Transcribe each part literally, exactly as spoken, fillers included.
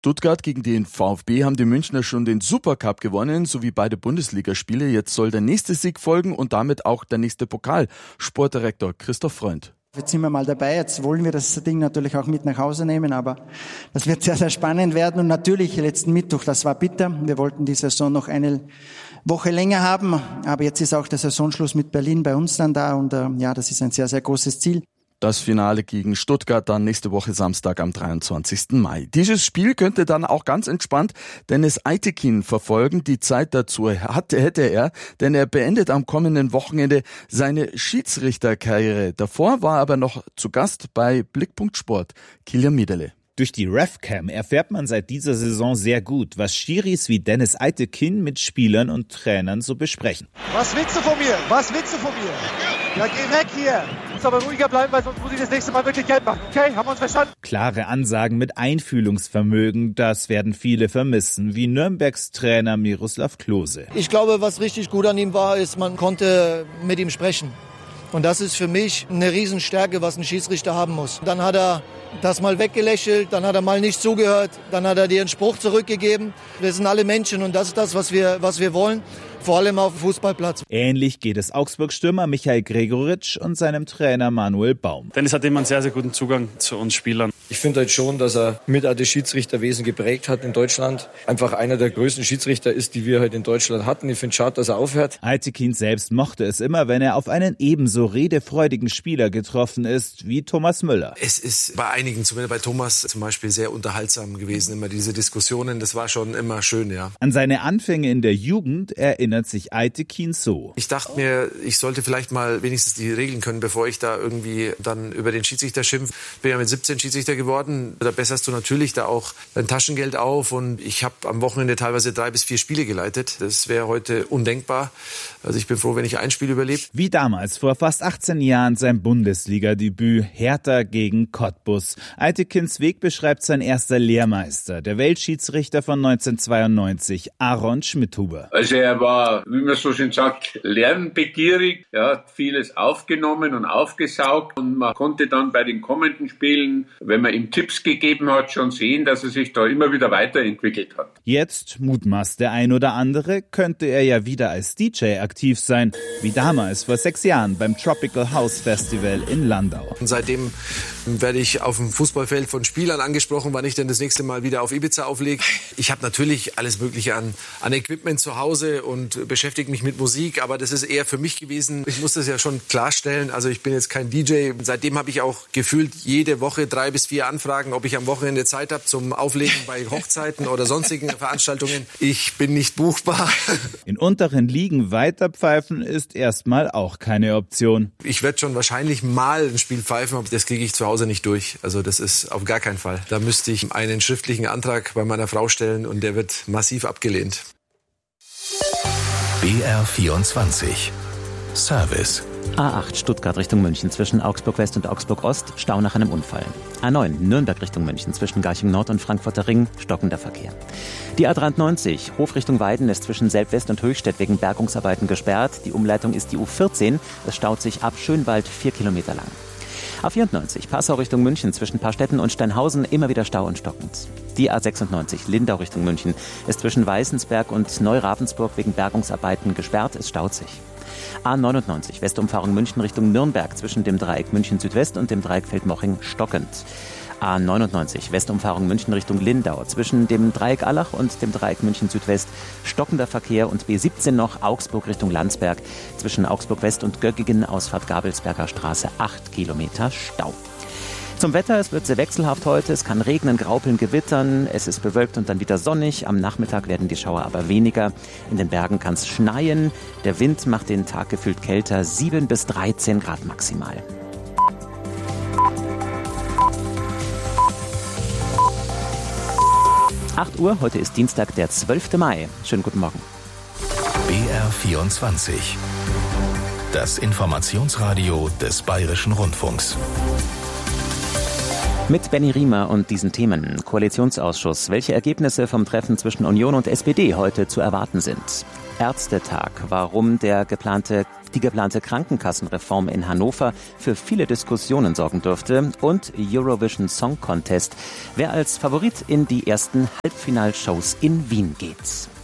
Stuttgart gegen den VfB haben die Münchner schon den Supercup gewonnen, sowie beide Bundesligaspiele. Jetzt soll der nächste Sieg folgen und damit auch der nächste Pokal. Sportdirektor Christoph Freund. Jetzt sind wir mal dabei, jetzt wollen wir das Ding natürlich auch mit nach Hause nehmen, aber das wird sehr, sehr spannend werden. Und natürlich letzten Mittwoch, das war bitter. Wir wollten die Saison noch eine Woche länger haben, aber jetzt ist auch der Saisonschluss mit Berlin bei uns dann da und äh, ja, das ist ein sehr, sehr großes Ziel. Das Finale gegen Stuttgart dann nächste Woche Samstag am dreiundzwanzigsten Mai. Dieses Spiel könnte dann auch ganz entspannt Dennis Eitekin verfolgen. Die Zeit dazu hatte, hätte er, denn er beendet am kommenden Wochenende seine Schiedsrichterkarriere. Davor war er aber noch zu Gast bei Blickpunkt Sport. Kilian Miederle. Durch die RefCam erfährt man seit dieser Saison sehr gut, was Schiris wie Dennis Eitekin mit Spielern und Trainern so besprechen. Was willst du von mir? Was willst du von mir? Ja, geh weg hier! Du musst aber ruhiger bleiben, weil sonst muss ich das nächste Mal wirklich Geld machen. Okay, haben wir uns verstanden? Klare Ansagen mit Einfühlungsvermögen, das werden viele vermissen, wie Nürnbergs Trainer Miroslav Klose. Ich glaube, was richtig gut an ihm war, ist, man konnte mit ihm sprechen. Und das ist für mich eine Riesenstärke, was ein Schiedsrichter haben muss. Dann hat er das mal weggelächelt, dann hat er mal nicht zugehört, dann hat er dir einen Spruch zurückgegeben. Wir sind alle Menschen und das ist das, was wir, was wir wollen. Vor allem auf dem Fußballplatz. Ähnlich geht es Augsburg-Stürmer Michael Gregoritsch und seinem Trainer Manuel Baum. Dennis hat immer einen sehr, sehr guten Zugang zu uns Spielern. Ich finde halt schon, dass er mit auch das Schiedsrichterwesen geprägt hat in Deutschland. Einfach einer der größten Schiedsrichter ist, die wir halt in Deutschland hatten. Ich finde es schade, dass er aufhört. Eitekin selbst mochte es immer, wenn er auf einen ebenso redefreudigen Spieler getroffen ist wie Thomas Müller. Es ist bei einigen, zumindest bei Thomas zum Beispiel, sehr unterhaltsam gewesen. Immer diese Diskussionen, das war schon immer schön, ja. An seine Anfänge in der Jugend erinnert sich Eitekin so. Ich dachte mir, ich sollte vielleicht mal wenigstens die Regeln können, bevor ich da irgendwie dann über den Schiedsrichter schimpfe. Bin ja mit siebzehn Schiedsrichter geworden. Da besserst du natürlich da auch dein Taschengeld auf und ich habe am Wochenende teilweise drei bis vier Spiele geleitet. Das wäre heute undenkbar. Also ich bin froh, wenn ich ein Spiel überlebe. Wie damals vor fast achtzehn Jahren sein Bundesliga-Debüt Hertha gegen Cottbus. Eitekins Weg beschreibt sein erster Lehrmeister, der Weltschiedsrichter von neunzehnhundertzweiundneunzig, Aaron Schmidhuber. Also er war, wie man so schön sagt, lernbegierig. Er hat vieles aufgenommen und aufgesaugt und man konnte dann bei den kommenden Spielen, wenn man ihm Tipps gegeben hat, schon sehen, dass er sich da immer wieder weiterentwickelt hat. Jetzt, mutmaßt der ein oder andere, könnte er ja wieder als D J aktiv sein, wie damals vor sechs Jahren beim Tropical House Festival in Landau. Und seitdem werde ich auf dem Fußballfeld von Spielern angesprochen, wann ich denn das nächste Mal wieder auf Ibiza auflege. Ich habe natürlich alles Mögliche an, an Equipment zu Hause und beschäftige mich mit Musik, aber das ist eher für mich gewesen. Ich muss das ja schon klarstellen, also ich bin jetzt kein D J. Seitdem habe ich auch gefühlt jede Woche drei bis vier Anfragen, ob ich am Wochenende Zeit habe zum Auflegen bei Hochzeiten oder sonstigen Veranstaltungen. Ich bin nicht buchbar. In unteren Ligen weiterpfeifen ist erstmal auch keine Option. Ich werde schon wahrscheinlich mal ein Spiel pfeifen, aber das kriege ich zu Hause nicht durch. Also das ist auf gar keinen Fall. Da müsste ich einen schriftlichen Antrag bei meiner Frau stellen und der wird massiv abgelehnt. B R vierundzwanzig Service. A acht Stuttgart Richtung München zwischen Augsburg West und Augsburg Ost, Stau nach einem Unfall. A neun Nürnberg Richtung München zwischen Garching Nord und Frankfurter Ring, stockender Verkehr. Die A dreiundneunzig Hof Richtung Weiden ist zwischen Selb-West und Höchstädt wegen Bergungsarbeiten gesperrt. Die Umleitung ist die U vierzehn, es staut sich ab Schönwald vier Kilometer lang. A vierundneunzig Passau Richtung München zwischen Paarstetten und Steinhausen immer wieder Stau und stockend. Die A sechsundneunzig Lindau Richtung München ist zwischen Weißensberg und Neu-Ravensburg wegen Bergungsarbeiten gesperrt, es staut sich. A neunundneunzig Westumfahrung München Richtung Nürnberg zwischen dem Dreieck München Südwest und dem Dreieck Feldmoching stockend. A neunundneunzig Westumfahrung München Richtung Lindau zwischen dem Dreieck Allach und dem Dreieck München Südwest stockender Verkehr und B siebzehn noch Augsburg Richtung Landsberg zwischen Augsburg West und Göggingen Ausfahrt Gabelsberger Straße acht Kilometer Stau. Zum Wetter, es wird sehr wechselhaft heute, es kann regnen, graupeln, gewittern, es ist bewölkt und dann wieder sonnig, am Nachmittag werden die Schauer aber weniger, in den Bergen kann es schneien, der Wind macht den Tag gefühlt kälter, sieben bis dreizehn Grad maximal. acht Uhr, heute ist Dienstag, der zwölfte Mai. Schönen guten Morgen. B R vierundzwanzig. Das Informationsradio des Bayerischen Rundfunks. Mit Benny Riemer und diesen Themen. Koalitionsausschuss. Welche Ergebnisse vom Treffen zwischen Union und S P D heute zu erwarten sind. Ärztetag, warum der geplante, die geplante Krankenkassenreform in Hannover für viele Diskussionen sorgen dürfte und Eurovision Song Contest, wer als Favorit in die ersten Halbfinalshows in Wien geht.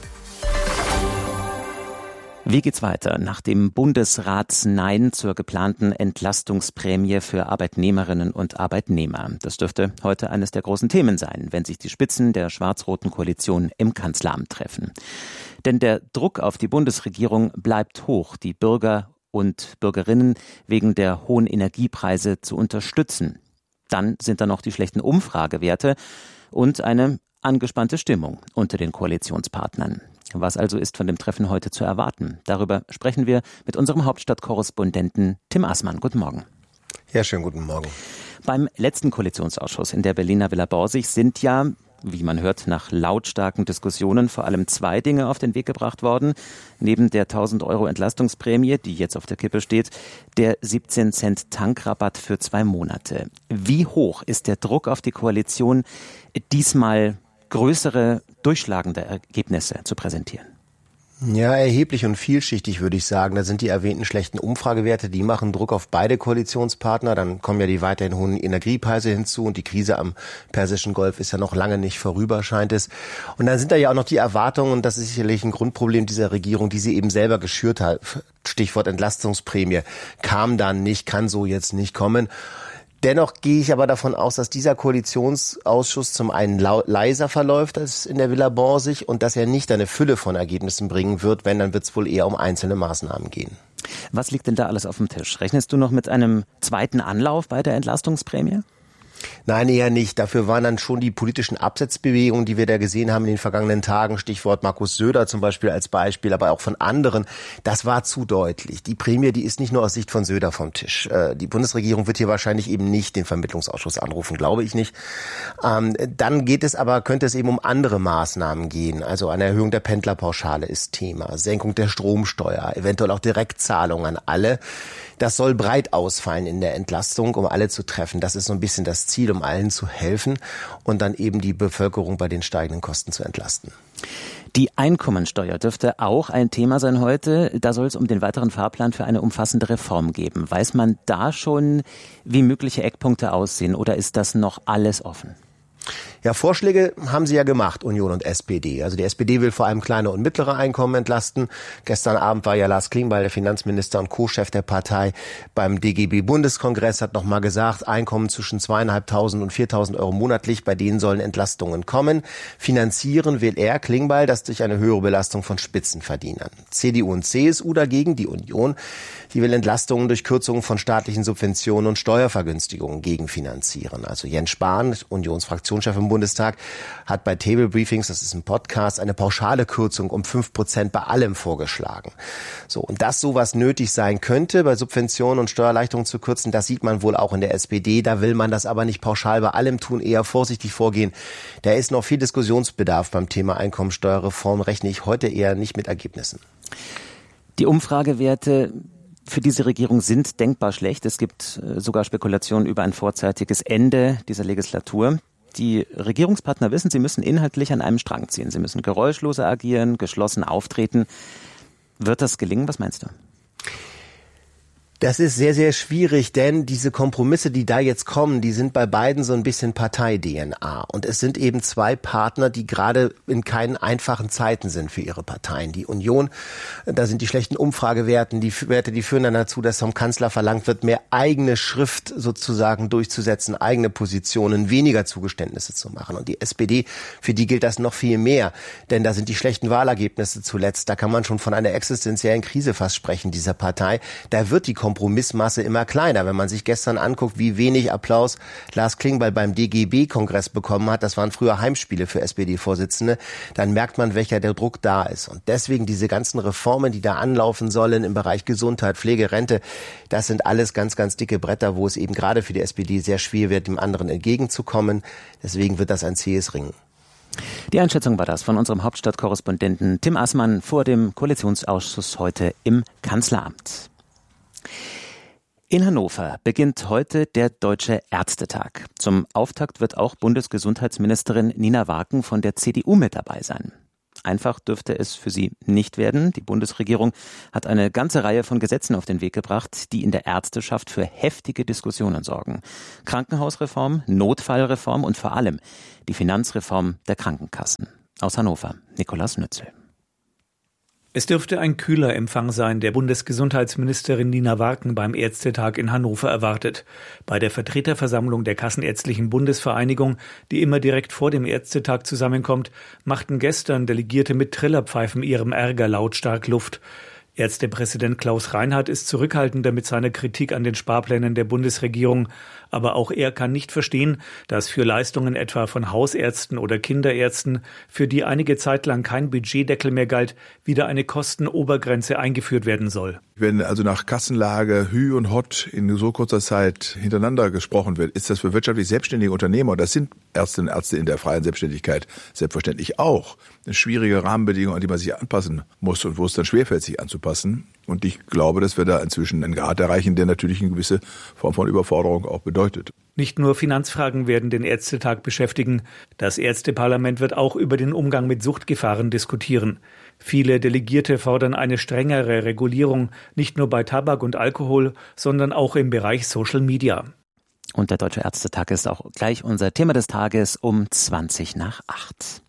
Wie geht's weiter nach dem Bundesratsnein zur geplanten Entlastungsprämie für Arbeitnehmerinnen und Arbeitnehmer? Das dürfte heute eines der großen Themen sein, wenn sich die Spitzen der schwarz-roten Koalition im Kanzleramt treffen. Denn der Druck auf die Bundesregierung bleibt hoch, die Bürger und Bürgerinnen wegen der hohen Energiepreise zu unterstützen. Dann sind da noch die schlechten Umfragewerte und eine angespannte Stimmung unter den Koalitionspartnern. Was also ist von dem Treffen heute zu erwarten? Darüber sprechen wir mit unserem Hauptstadtkorrespondenten Tim Assmann. Guten Morgen. Ja, schönen guten Morgen. Beim letzten Koalitionsausschuss in der Berliner Villa Borsig sind ja, wie man hört, nach lautstarken Diskussionen vor allem zwei Dinge auf den Weg gebracht worden. Neben der tausend Euro Entlastungsprämie, die jetzt auf der Kippe steht, der siebzehn Cent Tankrabatt für zwei Monate. Wie hoch ist der Druck auf die Koalition, diesmal größere, durchschlagende Ergebnisse zu präsentieren? Ja, erheblich und vielschichtig, würde ich sagen. Da sind die erwähnten schlechten Umfragewerte, die machen Druck auf beide Koalitionspartner. Dann kommen ja die weiterhin hohen Energiepreise hinzu und die Krise am Persischen Golf ist ja noch lange nicht vorüber, scheint es. Und dann sind da ja auch noch die Erwartungen, und das ist sicherlich ein Grundproblem dieser Regierung, die sie eben selber geschürt hat. Stichwort Entlastungsprämie. Kam dann nicht, kann so jetzt nicht kommen. Dennoch gehe ich aber davon aus, dass dieser Koalitionsausschuss zum einen leiser verläuft als in der Villa Borsig und dass er nicht eine Fülle von Ergebnissen bringen wird. Wenn, dann wird es wohl eher um einzelne Maßnahmen gehen. Was liegt denn da alles auf dem Tisch? Rechnest du noch mit einem zweiten Anlauf bei der Entlastungsprämie? Nein, eher nicht. Dafür waren dann schon die politischen Absetzbewegungen, die wir da gesehen haben in den vergangenen Tagen, Stichwort Markus Söder zum Beispiel als Beispiel, aber auch von anderen, das war zu deutlich. Die Prämie, die ist nicht nur aus Sicht von Söder vom Tisch. Die Bundesregierung wird hier wahrscheinlich eben nicht den Vermittlungsausschuss anrufen, glaube ich nicht. Dann geht es aber, könnte es eben um andere Maßnahmen gehen. Also eine Erhöhung der Pendlerpauschale ist Thema, Senkung der Stromsteuer, eventuell auch Direktzahlungen an alle. Das soll breit ausfallen in der Entlastung, um alle zu treffen. Das ist so ein bisschen das Ziel, um allen zu helfen und dann eben die Bevölkerung bei den steigenden Kosten zu entlasten. Die Einkommensteuer dürfte auch ein Thema sein heute. Da soll es um den weiteren Fahrplan für eine umfassende Reform geben. Weiß man da schon, wie mögliche Eckpunkte aussehen, oder ist das noch alles offen? Ja, Vorschläge haben sie ja gemacht, Union und S P D. Also die S P D will vor allem kleine und mittlere Einkommen entlasten. Gestern Abend war ja Lars Klingbeil, der Finanzminister und Co-Chef der Partei, beim D G B-Bundeskongress, hat nochmal gesagt, Einkommen zwischen zweieinhalbtausend und viertausend Euro monatlich, bei denen sollen Entlastungen kommen. Finanzieren will er, Klingbeil, das durch eine höhere Belastung von Spitzenverdienern. C D U und C S U dagegen, die Union, die will Entlastungen durch Kürzungen von staatlichen Subventionen und Steuervergünstigungen gegenfinanzieren. Also Jens Spahn, Unionsfraktionschef im Bundestag, hat bei Table Briefings, das ist ein Podcast, eine pauschale Kürzung um fünf Prozent bei allem vorgeschlagen. So, und dass sowas nötig sein könnte, bei Subventionen und Steuererleichterungen zu kürzen, das sieht man wohl auch in der S P D. Da will man das aber nicht pauschal bei allem tun, eher vorsichtig vorgehen. Da ist noch viel Diskussionsbedarf beim Thema Einkommensteuerreform, rechne ich heute eher nicht mit Ergebnissen. Die Umfragewerte für diese Regierung sind denkbar schlecht. Es gibt sogar Spekulationen über ein vorzeitiges Ende dieser Legislatur. Die Regierungspartner wissen, sie müssen inhaltlich an einem Strang ziehen. Sie müssen geräuschloser agieren, geschlossen auftreten. Wird das gelingen? Was meinst du? Das ist sehr, sehr schwierig, denn diese Kompromisse, die da jetzt kommen, die sind bei beiden so ein bisschen Partei-D N A. Und es sind eben zwei Partner, die gerade in keinen einfachen Zeiten sind für ihre Parteien. Die Union, da sind die schlechten Umfragewerten, die Werte, die führen dann dazu, dass vom Kanzler verlangt wird, mehr eigene Schrift sozusagen durchzusetzen, eigene Positionen, weniger Zugeständnisse zu machen. Und die S P D, für die gilt das noch viel mehr, denn da sind die schlechten Wahlergebnisse zuletzt. Da kann man schon von einer existenziellen Krise fast sprechen, dieser Partei. Da wird die Kompromissmasse immer kleiner. Wenn man sich gestern anguckt, wie wenig Applaus Lars Klingbeil beim D G B-Kongress bekommen hat, das waren früher Heimspiele für S P D-Vorsitzende, dann merkt man, welcher der Druck da ist. Und deswegen diese ganzen Reformen, die da anlaufen sollen im Bereich Gesundheit, Pflege, Rente, das sind alles ganz, ganz dicke Bretter, wo es eben gerade für die S P D sehr schwer wird, dem anderen entgegenzukommen. Deswegen wird das ein zähes Ringen. Die Einschätzung war das von unserem Hauptstadtkorrespondenten Tim Assmann vor dem Koalitionsausschuss heute im Kanzleramt. In Hannover beginnt heute der Deutsche Ärztetag. Zum Auftakt wird auch Bundesgesundheitsministerin Nina Waken von der C D U mit dabei sein. Einfach dürfte es für sie nicht werden. Die Bundesregierung hat eine ganze Reihe von Gesetzen auf den Weg gebracht, die in der Ärzteschaft für heftige Diskussionen sorgen. Krankenhausreform, Notfallreform und vor allem die Finanzreform der Krankenkassen. Aus Hannover, Nikolaus Nützel. Es dürfte ein kühler Empfang sein, der Bundesgesundheitsministerin Nina Warken beim Ärztetag in Hannover erwartet. Bei der Vertreterversammlung der Kassenärztlichen Bundesvereinigung, die immer direkt vor dem Ärztetag zusammenkommt, machten gestern Delegierte mit Trillerpfeifen ihrem Ärger lautstark Luft. Ärztepräsident Klaus Reinhardt ist zurückhaltender mit seiner Kritik an den Sparplänen der Bundesregierung. Aber auch er kann nicht verstehen, dass für Leistungen etwa von Hausärzten oder Kinderärzten, für die einige Zeit lang kein Budgetdeckel mehr galt, wieder eine Kostenobergrenze eingeführt werden soll. Wenn also nach Kassenlage Hü und Hott in so kurzer Zeit hintereinander gesprochen wird, ist das für wirtschaftlich selbstständige Unternehmer, und das sind Ärztinnen und Ärzte in der freien Selbstständigkeit selbstverständlich auch, eine schwierige Rahmenbedingung, an die man sich anpassen muss und wo es dann schwerfällt, sich anzupassen. Und ich glaube, dass wir da inzwischen einen Grad erreichen, der natürlich eine gewisse Form von Überforderung auch bedeutet. Nicht nur Finanzfragen werden den Ärztetag beschäftigen. Das Ärzteparlament wird auch über den Umgang mit Suchtgefahren diskutieren. Viele Delegierte fordern eine strengere Regulierung, nicht nur bei Tabak und Alkohol, sondern auch im Bereich Social Media. Und der Deutsche Ärztetag ist auch gleich unser Thema des Tages um zwanzig nach acht.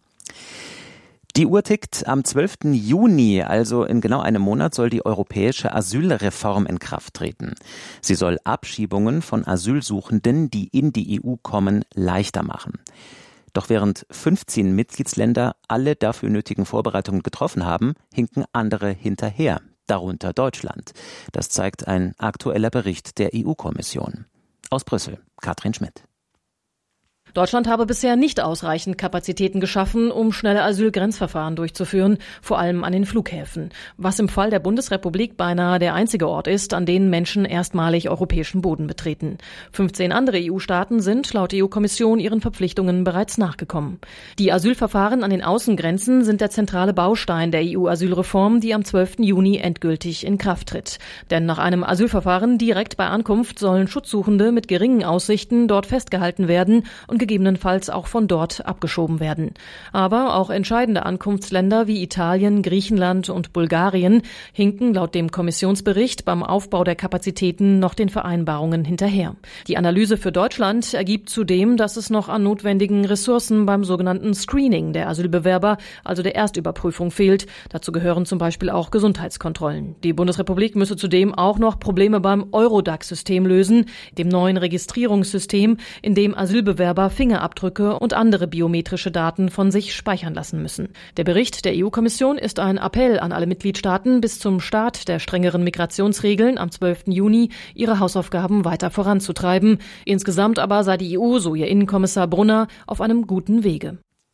Die Uhr tickt. Am zwölften Juni, also in genau einem Monat, soll die europäische Asylreform in Kraft treten. Sie soll Abschiebungen von Asylsuchenden, die in die E U kommen, leichter machen. Doch während fünfzehn Mitgliedsländer alle dafür nötigen Vorbereitungen getroffen haben, hinken andere hinterher, darunter Deutschland. Das zeigt ein aktueller Bericht der E U-Kommission. Aus Brüssel, Katrin Schmidt. Deutschland habe bisher nicht ausreichend Kapazitäten geschaffen, um schnelle Asylgrenzverfahren durchzuführen, vor allem an den Flughäfen, was im Fall der Bundesrepublik beinahe der einzige Ort ist, an dem Menschen erstmalig europäischen Boden betreten. fünfzehn andere E U-Staaten sind laut E U-Kommission ihren Verpflichtungen bereits nachgekommen. Die Asylverfahren an den Außengrenzen sind der zentrale Baustein der E U-Asylreform, die am zwölften Juni endgültig in Kraft tritt. Denn nach einem Asylverfahren direkt bei Ankunft sollen Schutzsuchende mit geringen Aussichten dort festgehalten werden und gegebenenfalls auch von dort abgeschoben werden. Aber auch entscheidende Ankunftsländer wie Italien, Griechenland und Bulgarien hinken laut dem Kommissionsbericht beim Aufbau der Kapazitäten noch den Vereinbarungen hinterher. Die Analyse für Deutschland ergibt zudem, dass es noch an notwendigen Ressourcen beim sogenannten Screening der Asylbewerber, also der Erstüberprüfung, fehlt. Dazu gehören zum Beispiel auch Gesundheitskontrollen. Die Bundesrepublik müsse zudem auch noch Probleme beim Eurodac-System lösen, dem neuen Registrierungssystem, in dem Asylbewerber Fingerabdrücke und andere biometrische Daten von sich speichern lassen müssen. Der Bericht der E U-Kommission ist ein Appell an alle Mitgliedstaaten, bis zum Start der strengeren Migrationsregeln am zwölften Juni ihre Hausaufgaben weiter voranzutreiben. Insgesamt aber sei die E U, so ihr Innenkommissar Brunner, auf einem guten Wege.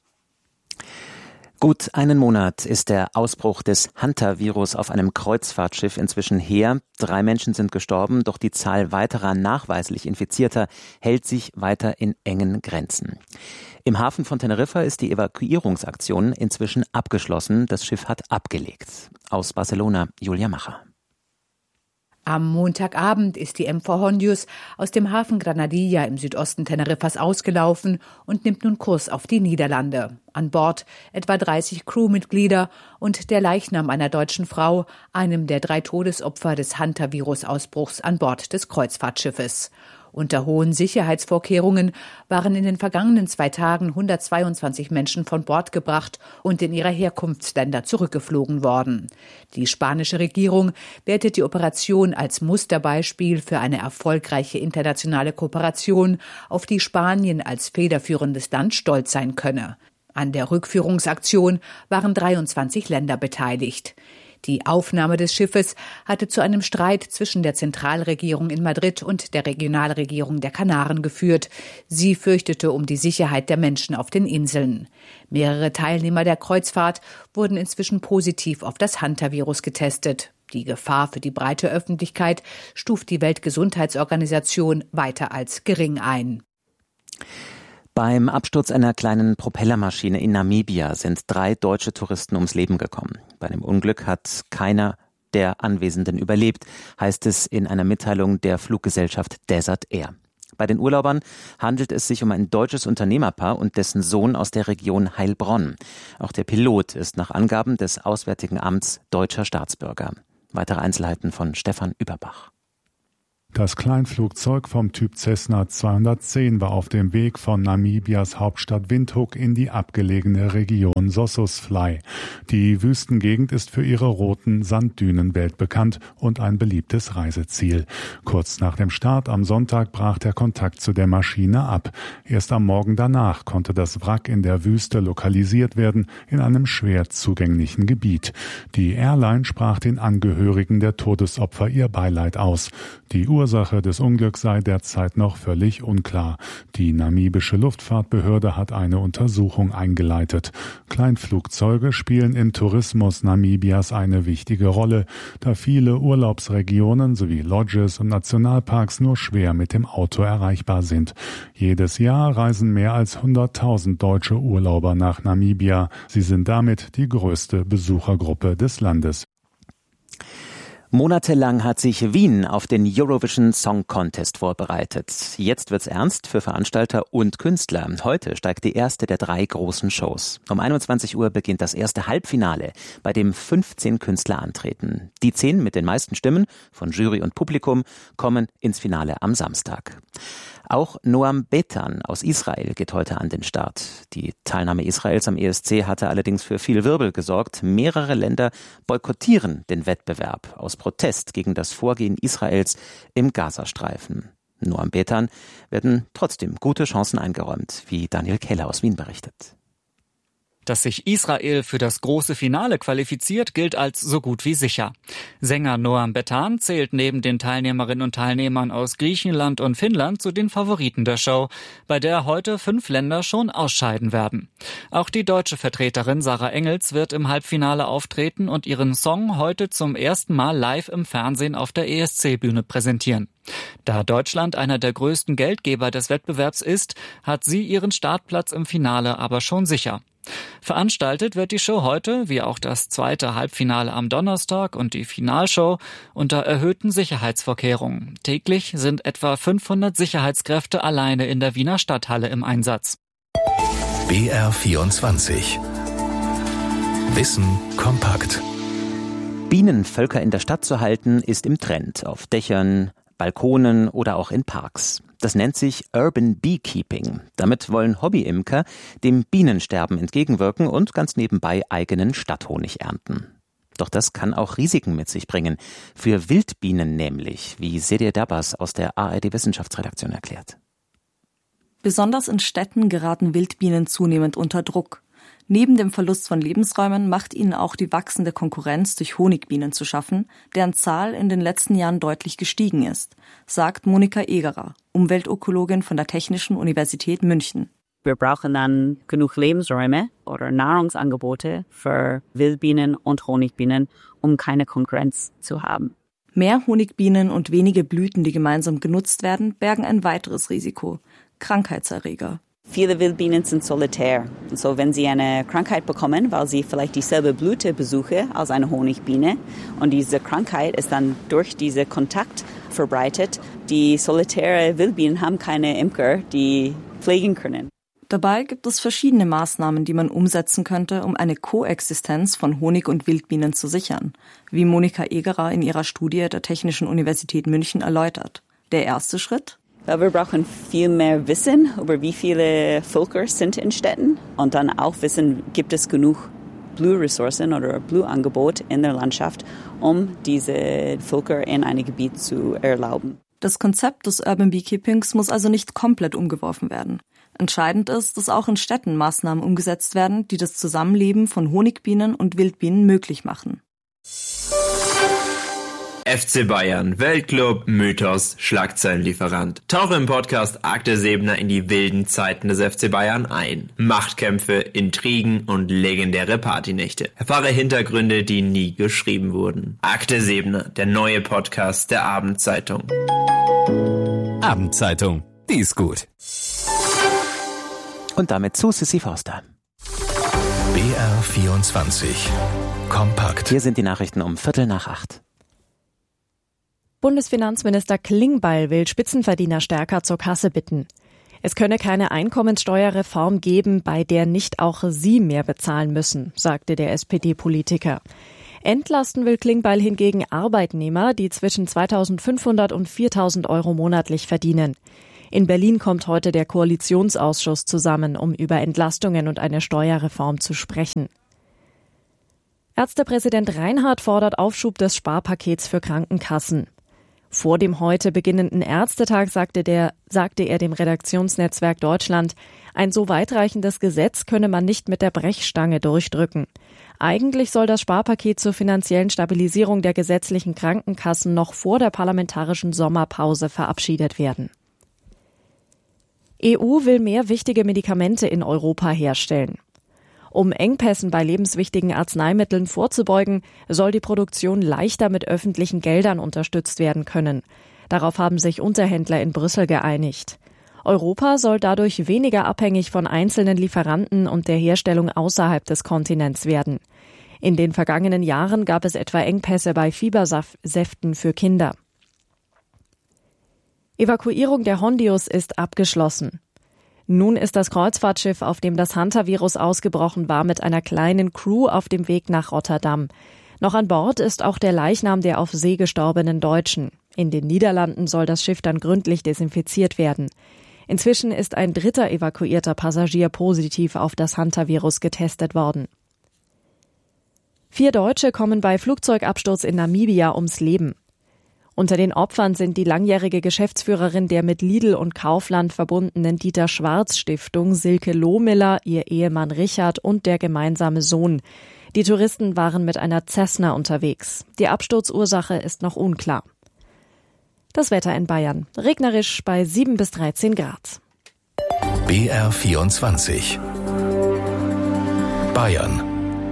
Gut einen Monat ist der Ausbruch des Hantavirus auf einem Kreuzfahrtschiff inzwischen her. Drei Menschen sind gestorben, doch die Zahl weiterer nachweislich Infizierter hält sich weiter in engen Grenzen. Im Hafen von Teneriffa ist die Evakuierungsaktion inzwischen abgeschlossen. Das Schiff hat abgelegt. Aus Barcelona, Julia Macher. Am Montagabend ist die M V Hondius aus dem Hafen Granadilla im Südosten Teneriffas ausgelaufen und nimmt nun Kurs auf die Niederlande. An Bord etwa dreißig Crewmitglieder und der Leichnam einer deutschen Frau, einem der drei Todesopfer des Hantavirus-Ausbruchs an Bord des Kreuzfahrtschiffes. Unter hohen Sicherheitsvorkehrungen waren in den vergangenen zwei Tagen hundertzweiundzwanzig Menschen von Bord gebracht und in ihre Herkunftsländer zurückgeflogen worden. Die spanische Regierung wertet die Operation als Musterbeispiel für eine erfolgreiche internationale Kooperation, auf die Spanien als federführendes Land stolz sein könne. An der Rückführungsaktion waren dreiundzwanzig Länder beteiligt. Die Aufnahme des Schiffes hatte zu einem Streit zwischen der Zentralregierung in Madrid und der Regionalregierung der Kanaren geführt. Sie fürchtete um die Sicherheit der Menschen auf den Inseln. Mehrere Teilnehmer der Kreuzfahrt wurden inzwischen positiv auf das Hantavirus getestet. Die Gefahr für die breite Öffentlichkeit stuft die Weltgesundheitsorganisation weiter als gering ein. Beim Absturz einer kleinen Propellermaschine in Namibia sind drei deutsche Touristen ums Leben gekommen. Bei dem Unglück hat keiner der Anwesenden überlebt, heißt es in einer Mitteilung der Fluggesellschaft Desert Air. Bei den Urlaubern handelt es sich um ein deutsches Unternehmerpaar und dessen Sohn aus der Region Heilbronn. Auch der Pilot ist nach Angaben des Auswärtigen Amts deutscher Staatsbürger. Weitere Einzelheiten von Stefan Überbach. Das Kleinflugzeug vom Typ Cessna zweihundertzehn war auf dem Weg von Namibias Hauptstadt Windhoek in die abgelegene Region Sossusvlei. Die Wüstengegend ist für ihre roten Sanddünen weltbekannt und ein beliebtes Reiseziel. Kurz nach dem Start am Sonntag brach der Kontakt zu der Maschine ab. Erst am Morgen danach konnte das Wrack in der Wüste lokalisiert werden, in einem schwer zugänglichen Gebiet. Die Airline sprach den Angehörigen der Todesopfer ihr Beileid aus. Die Ursache des Unglücks sei derzeit noch völlig unklar. Die namibische Luftfahrtbehörde hat eine Untersuchung eingeleitet. Kleinflugzeuge spielen im Tourismus Namibias eine wichtige Rolle, da viele Urlaubsregionen sowie Lodges und Nationalparks nur schwer mit dem Auto erreichbar sind. Jedes Jahr reisen mehr als hunderttausend deutsche Urlauber nach Namibia. Sie sind damit die größte Besuchergruppe des Landes. Monatelang hat sich Wien auf den Eurovision Song Contest vorbereitet. Jetzt wird's ernst für Veranstalter und Künstler. Heute steigt die erste der drei großen Shows. Um einundzwanzig Uhr beginnt das erste Halbfinale, bei dem fünfzehn Künstler antreten. Die zehn mit den meisten Stimmen von Jury und Publikum kommen ins Finale am Samstag. Auch Noam Betan aus Israel geht heute an den Start. Die Teilnahme Israels am E S C hatte allerdings für viel Wirbel gesorgt. Mehrere Länder boykottieren den Wettbewerb aus Protest gegen das Vorgehen Israels im Gazastreifen. Noam Betan werden trotzdem gute Chancen eingeräumt, wie Daniel Keller aus Wien berichtet. Dass sich Israel für das große Finale qualifiziert, gilt als so gut wie sicher. Sänger Noam Betan zählt neben den Teilnehmerinnen und Teilnehmern aus Griechenland und Finnland zu den Favoriten der Show, bei der heute fünf Länder schon ausscheiden werden. Auch die deutsche Vertreterin Sarah Engels wird im Halbfinale auftreten und ihren Song heute zum ersten Mal live im Fernsehen auf der E S C-Bühne präsentieren. Da Deutschland einer der größten Geldgeber des Wettbewerbs ist, hat sie ihren Startplatz im Finale aber schon sicher. Veranstaltet wird die Show heute, wie auch das zweite Halbfinale am Donnerstag und die Finalshow, unter erhöhten Sicherheitsvorkehrungen. Täglich sind etwa fünfhundert Sicherheitskräfte alleine in der Wiener Stadthalle im Einsatz. B R vierundzwanzig. Wissen kompakt. Bienenvölker in der Stadt zu halten, ist im Trend. Auf Dächern, Balkonen oder auch in Parks. Das nennt sich Urban Beekeeping. Damit wollen Hobbyimker dem Bienensterben entgegenwirken und ganz nebenbei eigenen Stadthonig ernten. Doch das kann auch Risiken mit sich bringen. Für Wildbienen nämlich, wie Sedir Dabas aus der A R D-Wissenschaftsredaktion erklärt. Besonders in Städten geraten Wildbienen zunehmend unter Druck. Neben dem Verlust von Lebensräumen macht ihnen auch die wachsende Konkurrenz durch Honigbienen zu schaffen, deren Zahl in den letzten Jahren deutlich gestiegen ist, sagt Monika Egerer, Umweltökologin von der Technischen Universität München. Wir brauchen dann genug Lebensräume oder Nahrungsangebote für Wildbienen und Honigbienen, um keine Konkurrenz zu haben. Mehr Honigbienen und wenige Blüten, die gemeinsam genutzt werden, bergen ein weiteres Risiko: Krankheitserreger. Viele Wildbienen sind solitär. So, wenn sie eine Krankheit bekommen, weil sie vielleicht dieselbe Blüte besuchen als eine Honigbiene und diese Krankheit ist dann durch diesen Kontakt verbreitet, die solitäre Wildbienen haben keine Imker, die pflegen können. Dabei gibt es verschiedene Maßnahmen, die man umsetzen könnte, um eine Koexistenz von Honig- und Wildbienen zu sichern, wie Monika Egerer in ihrer Studie der Technischen Universität München erläutert. Der erste Schritt? Wir brauchen viel mehr Wissen über wie viele Völker sind in Städten und dann auch wissen, gibt es genug Blühressourcen oder Blühangebot in der Landschaft, um diese Völker in einem Gebiet zu erlauben. Das Konzept des Urban Beekeepings muss also nicht komplett umgeworfen werden. Entscheidend ist, dass auch in Städten Maßnahmen umgesetzt werden, die das Zusammenleben von Honigbienen und Wildbienen möglich machen. F C Bayern, Weltclub, Mythos, Schlagzeilenlieferant. Tauche im Podcast Akte Sebner in die wilden Zeiten des F C Bayern ein. Machtkämpfe, Intrigen und legendäre Partynächte. Erfahre Hintergründe, die nie geschrieben wurden. Akte Sebner, der neue Podcast der Abendzeitung. Abendzeitung, die ist gut. Und damit zu Sissi Forster. B R vierundzwanzig. Kompakt. Hier sind die Nachrichten um Viertel nach acht. Bundesfinanzminister Klingbeil will Spitzenverdiener stärker zur Kasse bitten. Es könne keine Einkommenssteuerreform geben, bei der nicht auch sie mehr bezahlen müssen, sagte der S P D-Politiker. Entlasten will Klingbeil hingegen Arbeitnehmer, die zwischen zweitausendfünfhundert und viertausend Euro monatlich verdienen. In Berlin kommt heute der Koalitionsausschuss zusammen, um über Entlastungen und eine Steuerreform zu sprechen. Ärztepräsident Reinhardt fordert Aufschub des Sparpakets für Krankenkassen. Vor dem heute beginnenden Ärztetag sagte, der, sagte er dem Redaktionsnetzwerk Deutschland, ein so weitreichendes Gesetz könne man nicht mit der Brechstange durchdrücken. Eigentlich soll das Sparpaket zur finanziellen Stabilisierung der gesetzlichen Krankenkassen noch vor der parlamentarischen Sommerpause verabschiedet werden. E U will mehr wichtige Medikamente in Europa herstellen. Um Engpässen bei lebenswichtigen Arzneimitteln vorzubeugen, soll die Produktion leichter mit öffentlichen Geldern unterstützt werden können. Darauf haben sich Unterhändler in Brüssel geeinigt. Europa soll dadurch weniger abhängig von einzelnen Lieferanten und der Herstellung außerhalb des Kontinents werden. In den vergangenen Jahren gab es etwa Engpässe bei Fiebersäften für Kinder. Evakuierung der Hondius ist abgeschlossen. Nun ist das Kreuzfahrtschiff, auf dem das Hantavirus ausgebrochen war, mit einer kleinen Crew auf dem Weg nach Rotterdam. Noch an Bord ist auch der Leichnam der auf See gestorbenen Deutschen. In den Niederlanden soll das Schiff dann gründlich desinfiziert werden. Inzwischen ist ein dritter evakuierter Passagier positiv auf das Hantavirus getestet worden. Vier Deutsche kommen bei Flugzeugabsturz in Namibia ums Leben. Unter den Opfern sind die langjährige Geschäftsführerin der mit Lidl und Kaufland verbundenen Dieter-Schwarz-Stiftung Silke Lohmiller, ihr Ehemann Richard und der gemeinsame Sohn. Die Touristen waren mit einer Cessna unterwegs. Die Absturzursache ist noch unklar. Das Wetter in Bayern. Regnerisch bei sieben bis dreizehn Grad. B R vierundzwanzig. Bayern.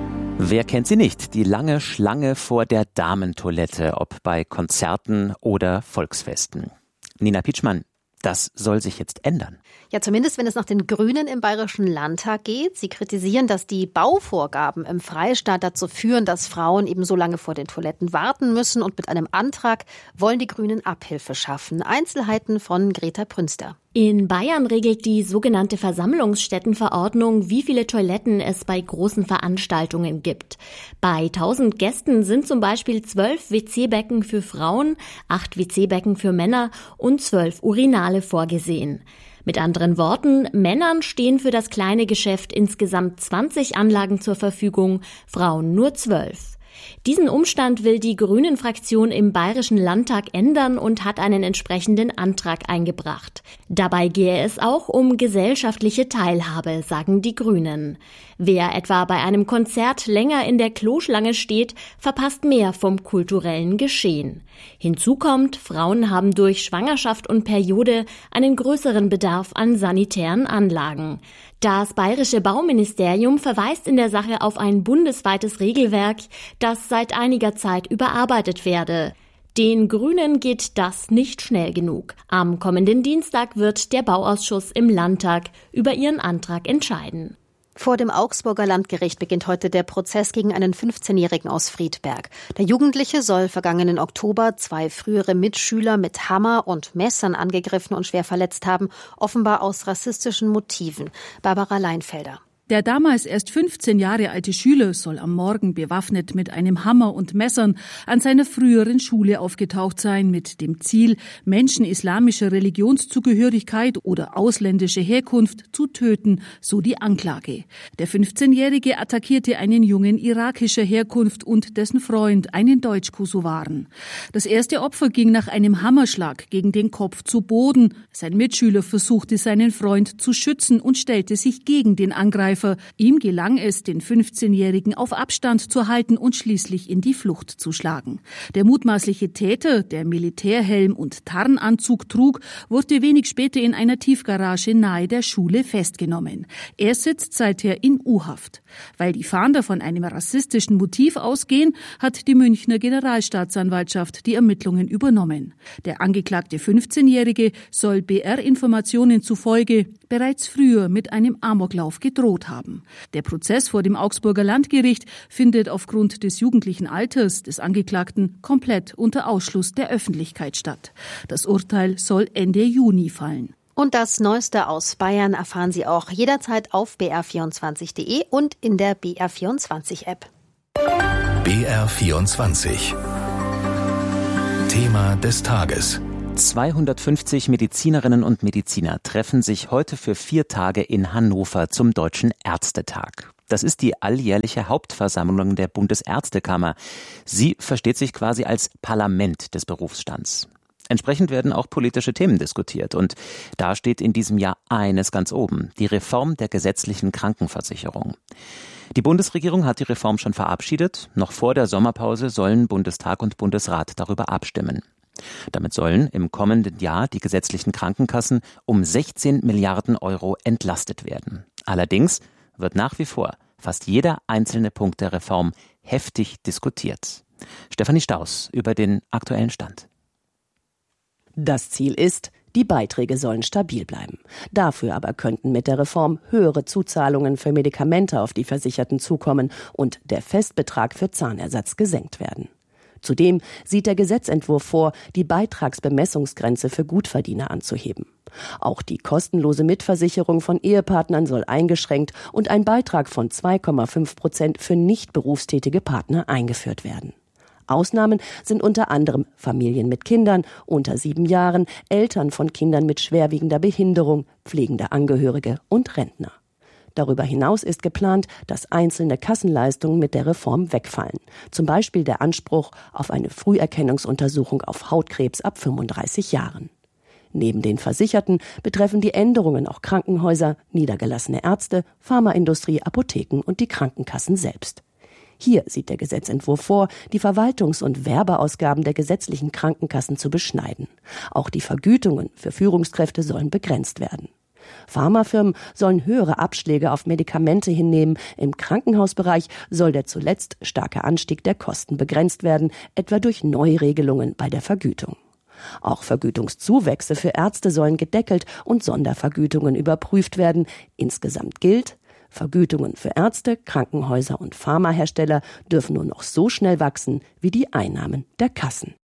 Wer kennt sie nicht? Die lange Schlange vor der Damentoilette, ob bei Konzerten oder Volksfesten. Nina Pietschmann, das soll sich jetzt ändern. Ja, zumindest wenn es nach den Grünen im Bayerischen Landtag geht. Sie kritisieren, dass die Bauvorgaben im Freistaat dazu führen, dass Frauen eben so lange vor den Toiletten warten müssen. Und mit einem Antrag wollen die Grünen Abhilfe schaffen. Einzelheiten von Greta Prünster. In Bayern regelt die sogenannte Versammlungsstättenverordnung, wie viele Toiletten es bei großen Veranstaltungen gibt. Bei tausend Gästen sind zum Beispiel zwölf W C-Becken für Frauen, acht W C-Becken für Männer und zwölf Urinale vorgesehen. Mit anderen Worten, Männern stehen für das kleine Geschäft insgesamt zwanzig Anlagen zur Verfügung, Frauen nur zwölf. Diesen Umstand will die Grünen-Fraktion im Bayerischen Landtag ändern und hat einen entsprechenden Antrag eingebracht. Dabei gehe es auch um gesellschaftliche Teilhabe, sagen die Grünen. Wer etwa bei einem Konzert länger in der Kloschlange steht, verpasst mehr vom kulturellen Geschehen. Hinzu kommt, Frauen haben durch Schwangerschaft und Periode einen größeren Bedarf an sanitären Anlagen. Das bayerische Bauministerium verweist in der Sache auf ein bundesweites Regelwerk, das seit einiger Zeit überarbeitet werde. Den Grünen geht das nicht schnell genug. Am kommenden Dienstag wird der Bauausschuss im Landtag über ihren Antrag entscheiden. Vor dem Augsburger Landgericht beginnt heute der Prozess gegen einen fünfzehnjährigen aus Friedberg. Der Jugendliche soll vergangenen Oktober zwei frühere Mitschüler mit Hammer und Messern angegriffen und schwer verletzt haben, offenbar aus rassistischen Motiven. Barbara Leinfelder. Der damals erst fünfzehn Jahre alte Schüler soll am Morgen bewaffnet mit einem Hammer und Messern an seiner früheren Schule aufgetaucht sein, mit dem Ziel, Menschen islamischer Religionszugehörigkeit oder ausländischer Herkunft zu töten, so die Anklage. Der fünfzehnjährige attackierte einen Jungen irakischer Herkunft und dessen Freund, einen Deutsch-Kosovaren. Das erste Opfer ging nach einem Hammerschlag gegen den Kopf zu Boden. Sein Mitschüler versuchte, seinen Freund zu schützen und stellte sich gegen den Angreifer. Ihm gelang es, den fünfzehnjährigen auf Abstand zu halten und schließlich in die Flucht zu schlagen. Der mutmaßliche Täter, der Militärhelm und Tarnanzug trug, wurde wenig später in einer Tiefgarage nahe der Schule festgenommen. Er sitzt seither in U-Haft. Weil die Fahnder von einem rassistischen Motiv ausgehen, hat die Münchner Generalstaatsanwaltschaft die Ermittlungen übernommen. Der angeklagte fünfzehnjährige soll B R-Informationen zufolge bereits früher mit einem Amoklauf gedroht getraut haben. Der Prozess vor dem Augsburger Landgericht findet aufgrund des jugendlichen Alters des Angeklagten komplett unter Ausschluss der Öffentlichkeit statt. Das Urteil soll Ende Juni fallen. Und das Neueste aus Bayern erfahren Sie auch jederzeit auf b r vierundzwanzig punkt d e und in der B R vierundzwanzig App. B R vierundzwanzig. Thema des Tages. zweihundertfünfzig Medizinerinnen und Mediziner treffen sich heute für vier Tage in Hannover zum Deutschen Ärztetag. Das ist die alljährliche Hauptversammlung der Bundesärztekammer. Sie versteht sich quasi als Parlament des Berufsstands. Entsprechend werden auch politische Themen diskutiert. Und da steht in diesem Jahr eines ganz oben: die Reform der gesetzlichen Krankenversicherung. Die Bundesregierung hat die Reform schon verabschiedet. Noch vor der Sommerpause sollen Bundestag und Bundesrat darüber abstimmen. Damit sollen im kommenden Jahr die gesetzlichen Krankenkassen um sechzehn Milliarden Euro entlastet werden. Allerdings wird nach wie vor fast jeder einzelne Punkt der Reform heftig diskutiert. Stefanie Staus über den aktuellen Stand. Das Ziel ist, die Beiträge sollen stabil bleiben. Dafür aber könnten mit der Reform höhere Zuzahlungen für Medikamente auf die Versicherten zukommen und der Festbetrag für Zahnersatz gesenkt werden. Zudem sieht der Gesetzentwurf vor, die Beitragsbemessungsgrenze für Gutverdiener anzuheben. Auch die kostenlose Mitversicherung von Ehepartnern soll eingeschränkt und ein Beitrag von zwei Komma fünf Prozent für nicht berufstätige Partner eingeführt werden. Ausnahmen sind unter anderem Familien mit Kindern unter sieben Jahren, Eltern von Kindern mit schwerwiegender Behinderung, pflegende Angehörige und Rentner. Darüber hinaus ist geplant, dass einzelne Kassenleistungen mit der Reform wegfallen. Zum Beispiel der Anspruch auf eine Früherkennungsuntersuchung auf Hautkrebs ab fünfunddreißig Jahren. Neben den Versicherten betreffen die Änderungen auch Krankenhäuser, niedergelassene Ärzte, Pharmaindustrie, Apotheken und die Krankenkassen selbst. Hier sieht der Gesetzentwurf vor, die Verwaltungs- und Werbeausgaben der gesetzlichen Krankenkassen zu beschneiden. Auch die Vergütungen für Führungskräfte sollen begrenzt werden. Pharmafirmen sollen höhere Abschläge auf Medikamente hinnehmen. Im Krankenhausbereich soll der zuletzt starke Anstieg der Kosten begrenzt werden, etwa durch Neuregelungen bei der Vergütung. Auch Vergütungszuwächse für Ärzte sollen gedeckelt und Sondervergütungen überprüft werden. Insgesamt gilt: Vergütungen für Ärzte, Krankenhäuser und Pharmahersteller dürfen nur noch so schnell wachsen wie die Einnahmen der Kassen.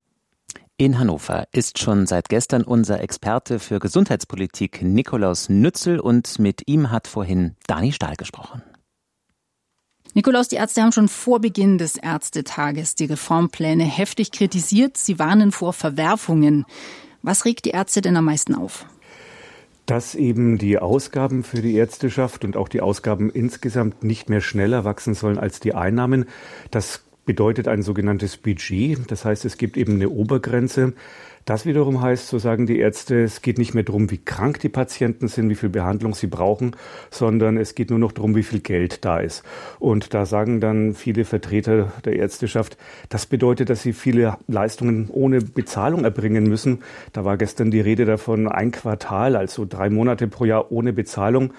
In Hannover ist schon seit gestern unser Experte für Gesundheitspolitik Nikolaus Nützel und mit ihm hat vorhin Dani Stahl gesprochen. Nikolaus, die Ärzte haben schon vor Beginn des Ärztetages die Reformpläne heftig kritisiert. Sie warnen vor Verwerfungen. Was regt die Ärzte denn am meisten auf? Dass eben die Ausgaben für die Ärzteschaft und auch die Ausgaben insgesamt nicht mehr schneller wachsen sollen als die Einnahmen. Das bedeutet ein sogenanntes Budget. Das heißt, es gibt eben eine Obergrenze. Das wiederum heißt, so sagen die Ärzte, es geht nicht mehr darum, wie krank die Patienten sind, wie viel Behandlung sie brauchen, sondern es geht nur noch darum, wie viel Geld da ist. Und da sagen dann viele Vertreter der Ärzteschaft, das bedeutet, dass sie viele Leistungen ohne Bezahlung erbringen müssen. Da war gestern die Rede davon, ein Quartal, also drei Monate pro Jahr ohne Bezahlung.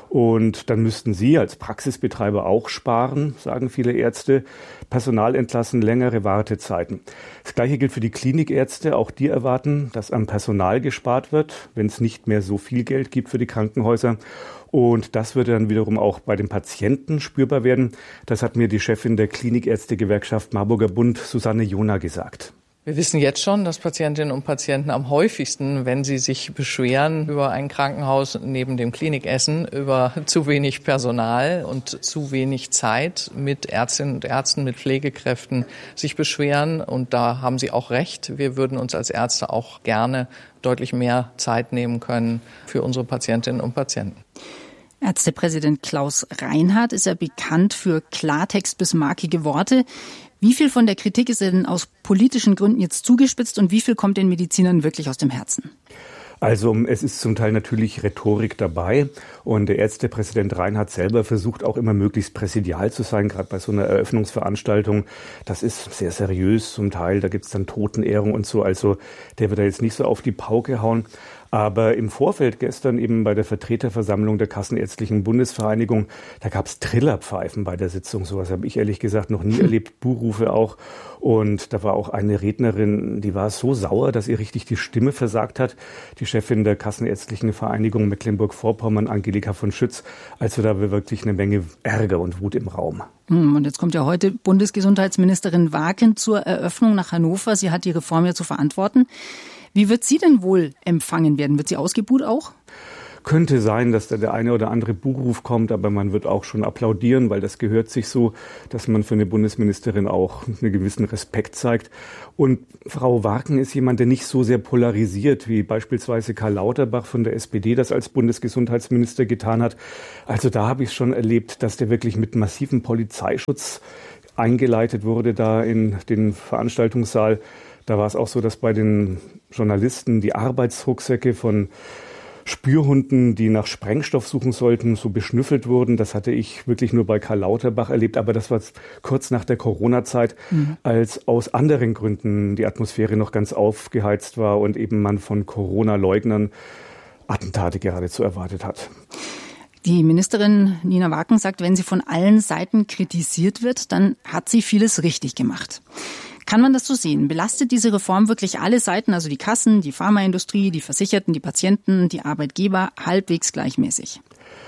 Und dann müssten Sie als Praxisbetreiber auch sparen, sagen viele Ärzte, Personal entlassen, längere Wartezeiten. Das Gleiche gilt für die Klinikärzte. Auch die erwarten, dass am Personal gespart wird, wenn es nicht mehr so viel Geld gibt für die Krankenhäuser. Und das würde dann wiederum auch bei den Patienten spürbar werden. Das hat mir die Chefin der Klinikärztegewerkschaft Marburger Bund, Susanne Jona, gesagt. Wir wissen jetzt schon, dass Patientinnen und Patienten am häufigsten, wenn sie sich beschweren über ein Krankenhaus neben dem Klinikessen, über zu wenig Personal und zu wenig Zeit mit Ärztinnen und Ärzten, mit Pflegekräften sich beschweren. Und da haben sie auch recht. Wir würden uns als Ärzte auch gerne deutlich mehr Zeit nehmen können für unsere Patientinnen und Patienten. Ärztepräsident Klaus Reinhardt ist ja bekannt für Klartext bis markige Worte. Wie viel von der Kritik ist denn aus politischen Gründen jetzt zugespitzt und wie viel kommt den Medizinern wirklich aus dem Herzen? Also es ist zum Teil natürlich Rhetorik dabei und der Ärztepräsident Reinhardt selber versucht auch immer möglichst präsidial zu sein, gerade bei so einer Eröffnungsveranstaltung. Das ist sehr seriös zum Teil, da gibt's dann Totenehrung und so, also der wird da jetzt nicht so auf die Pauke hauen. Aber im Vorfeld gestern eben bei der Vertreterversammlung der Kassenärztlichen Bundesvereinigung, da gab es Trillerpfeifen bei der Sitzung. Sowas habe ich ehrlich gesagt noch nie erlebt, Buhrufe auch. Und da war auch eine Rednerin, die war so sauer, dass ihr richtig die Stimme versagt hat. Die Chefin der Kassenärztlichen Vereinigung Mecklenburg-Vorpommern, Angelika von Schütz. Also da war wirklich eine Menge Ärger und Wut im Raum. Und jetzt kommt ja heute Bundesgesundheitsministerin Warken zur Eröffnung nach Hannover. Sie hat die Reform ja zu verantworten. Wie wird sie denn wohl empfangen werden? Wird sie ausgebuht auch? Könnte sein, dass da der eine oder andere Buhruf kommt, aber man wird auch schon applaudieren, weil das gehört sich so, dass man für eine Bundesministerin auch einen gewissen Respekt zeigt. Und Frau Warken ist jemand, der nicht so sehr polarisiert, wie beispielsweise Karl Lauterbach von der S P D das als Bundesgesundheitsminister getan hat. Also da habe ich schon erlebt, dass der wirklich mit massivem Polizeischutz eingeleitet wurde da in den Veranstaltungssaal. Da war es auch so, dass bei den Journalisten die Arbeitsrucksäcke von Spürhunden, die nach Sprengstoff suchen sollten, so beschnüffelt wurden. Das hatte ich wirklich nur bei Karl Lauterbach erlebt. Aber das war kurz nach der Corona-Zeit, mhm. als aus anderen Gründen die Atmosphäre noch ganz aufgeheizt war und eben man von Corona-Leugnern Attentate geradezu erwartet hat. Die Ministerin Nina Warken sagt, wenn sie von allen Seiten kritisiert wird, dann hat sie vieles richtig gemacht. Kann man das so sehen? Belastet diese Reform wirklich alle Seiten, also die Kassen, die Pharmaindustrie, die Versicherten, die Patienten, die Arbeitgeber, halbwegs gleichmäßig?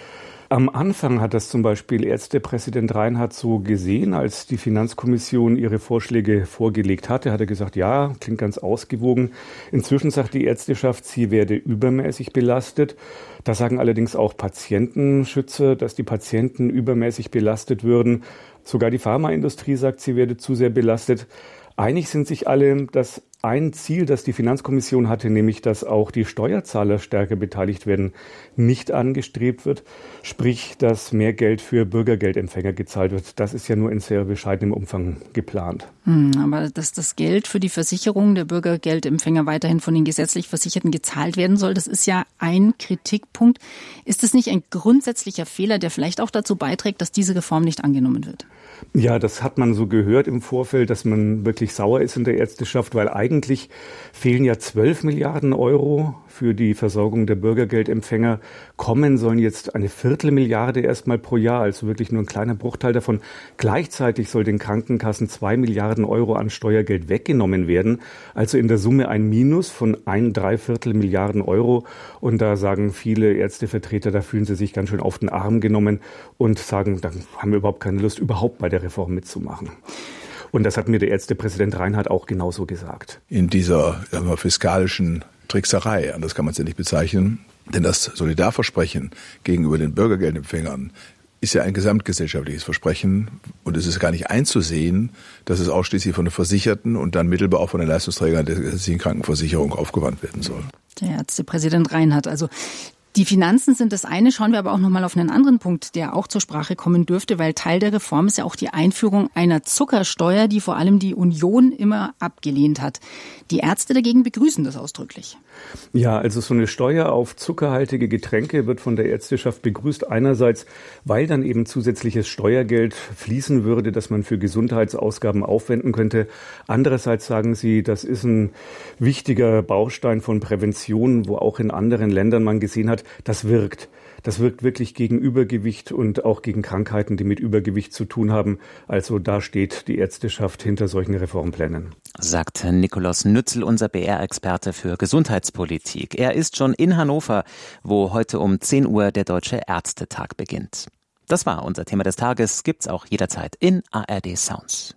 Am Anfang hat das zum Beispiel Ärztepräsident Reinhardt so gesehen, als die Finanzkommission ihre Vorschläge vorgelegt hatte, hat er gesagt, ja, klingt ganz ausgewogen. Inzwischen sagt die Ärzteschaft, sie werde übermäßig belastet. Da sagen allerdings auch Patientenschützer, dass die Patienten übermäßig belastet würden. Sogar die Pharmaindustrie sagt, sie werde zu sehr belastet. Einig sind sich alle, dass ein Ziel, das die Finanzkommission hatte, nämlich dass auch die Steuerzahler stärker beteiligt werden, nicht angestrebt wird. Sprich, dass mehr Geld für Bürgergeldempfänger gezahlt wird. Das ist ja nur in sehr bescheidenem Umfang geplant. Hm, aber dass das Geld für die Versicherung der Bürgergeldempfänger weiterhin von den gesetzlich Versicherten gezahlt werden soll, das ist ja ein Kritikpunkt. Ist das nicht ein grundsätzlicher Fehler, der vielleicht auch dazu beiträgt, dass diese Reform nicht angenommen wird? Ja, das hat man so gehört im Vorfeld, dass man wirklich sauer ist in der Ärzteschaft, weil eigentlich fehlen ja zwölf Milliarden Euro für die Versorgung der Bürgergeldempfänger. Kommen sollen jetzt eine Viertelmilliarde erstmal pro Jahr, also wirklich nur ein kleiner Bruchteil davon. Gleichzeitig soll den Krankenkassen zwei Milliarden Euro an Steuergeld weggenommen werden. Also in der Summe ein Minus von ein Dreiviertel Milliarden Euro. Und da sagen viele Ärztevertreter, da fühlen sie sich ganz schön auf den Arm genommen und sagen, da haben wir überhaupt keine Lust, überhaupt bei der Reform mitzumachen. Und das hat mir der Ärztepräsident Reinhardt auch genauso gesagt. In dieser sagen wir, fiskalischen Trickserei, anders kann man es ja nicht bezeichnen, denn das Solidarversprechen gegenüber den Bürgergeldempfängern ist ja ein gesamtgesellschaftliches Versprechen und es ist gar nicht einzusehen, dass es ausschließlich von den Versicherten und dann mittelbar auch von den Leistungsträgern der gesetzlichen Krankenversicherung aufgewandt werden soll. Der Ärztepräsident Reinhardt, also die Finanzen sind das eine, schauen wir aber auch noch mal auf einen anderen Punkt, der auch zur Sprache kommen dürfte, weil Teil der Reform ist ja auch die Einführung einer Zuckersteuer, die vor allem die Union immer abgelehnt hat. Die Ärzte dagegen begrüßen das ausdrücklich. Ja, also so eine Steuer auf zuckerhaltige Getränke wird von der Ärzteschaft begrüßt. Einerseits, weil dann eben zusätzliches Steuergeld fließen würde, das man für Gesundheitsausgaben aufwenden könnte. Andererseits sagen sie, das ist ein wichtiger Baustein von Prävention, wo auch in anderen Ländern man gesehen hat, das wirkt. Das wirkt wirklich gegen Übergewicht und auch gegen Krankheiten, die mit Übergewicht zu tun haben. Also da steht die Ärzteschaft hinter solchen Reformplänen. Sagt Nikolaus Nützel, unser B R-Experte für Gesundheitspolitik. Er ist schon in Hannover, wo heute um zehn Uhr der Deutsche Ärztetag beginnt. Das war unser Thema des Tages. Gibt's auch jederzeit in A R D Sounds.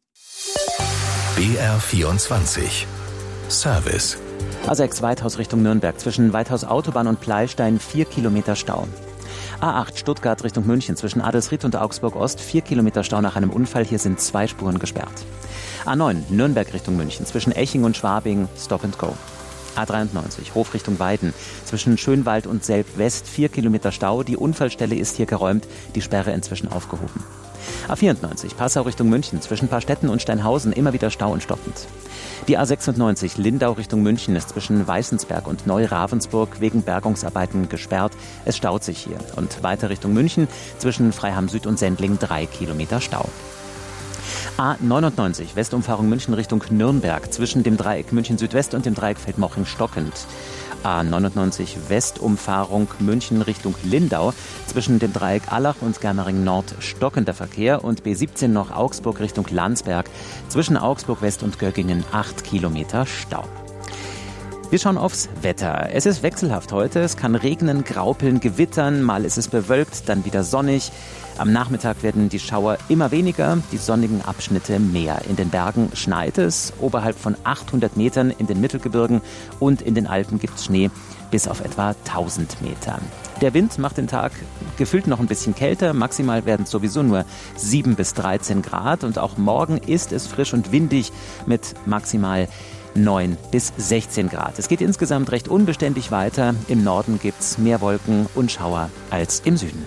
B R vierundzwanzig Service. A sechs Weithaus Richtung Nürnberg, zwischen Weithaus Autobahn und Pleystein vier Kilometer Stau. A acht Stuttgart Richtung München, zwischen Adelsried und Augsburg Ost vier Kilometer Stau nach einem Unfall. Hier sind zwei Spuren gesperrt. A neun Nürnberg Richtung München, zwischen Eching und Schwabing Stop and Go. A dreiundneunzig Hof Richtung Weiden, zwischen Schönwald und Selb West vier Kilometer Stau. Die Unfallstelle ist hier geräumt, die Sperre inzwischen aufgehoben. A vierundneunzig Passau Richtung München, zwischen Paarstetten und Steinhausen immer wieder Stau und stockend. Die A sechsundneunzig Lindau Richtung München ist zwischen Weißensberg und Neu-Ravensburg wegen Bergungsarbeiten gesperrt. Es staut sich hier. Und weiter Richtung München, zwischen Freiham Süd und Sendling drei Kilometer Stau. A neunundneunzig Westumfahrung München Richtung Nürnberg, zwischen dem Dreieck München Südwest und dem Dreieck Feldmoching stockend. A neunundneunzig Westumfahrung München Richtung Lindau. Zwischen dem Dreieck Allach und Germering Nord stockender Verkehr und B siebzehn noch Augsburg Richtung Landsberg. Zwischen Augsburg West und Göggingen acht Kilometer Stau. Wir schauen aufs Wetter. Es ist wechselhaft heute. Es kann regnen, graupeln, gewittern. Mal ist es bewölkt, dann wieder sonnig. Am Nachmittag werden die Schauer immer weniger, die sonnigen Abschnitte mehr. In den Bergen schneit es, oberhalb von achthundert Metern in den Mittelgebirgen und in den Alpen gibt es Schnee bis auf etwa tausend Meter. Der Wind macht den Tag gefühlt noch ein bisschen kälter. Maximal werden es sowieso nur sieben bis dreizehn Grad. Und auch morgen ist es frisch und windig mit maximal neun bis sechzehn Grad. Es geht insgesamt recht unbeständig weiter. Im Norden gibt es mehr Wolken und Schauer als im Süden.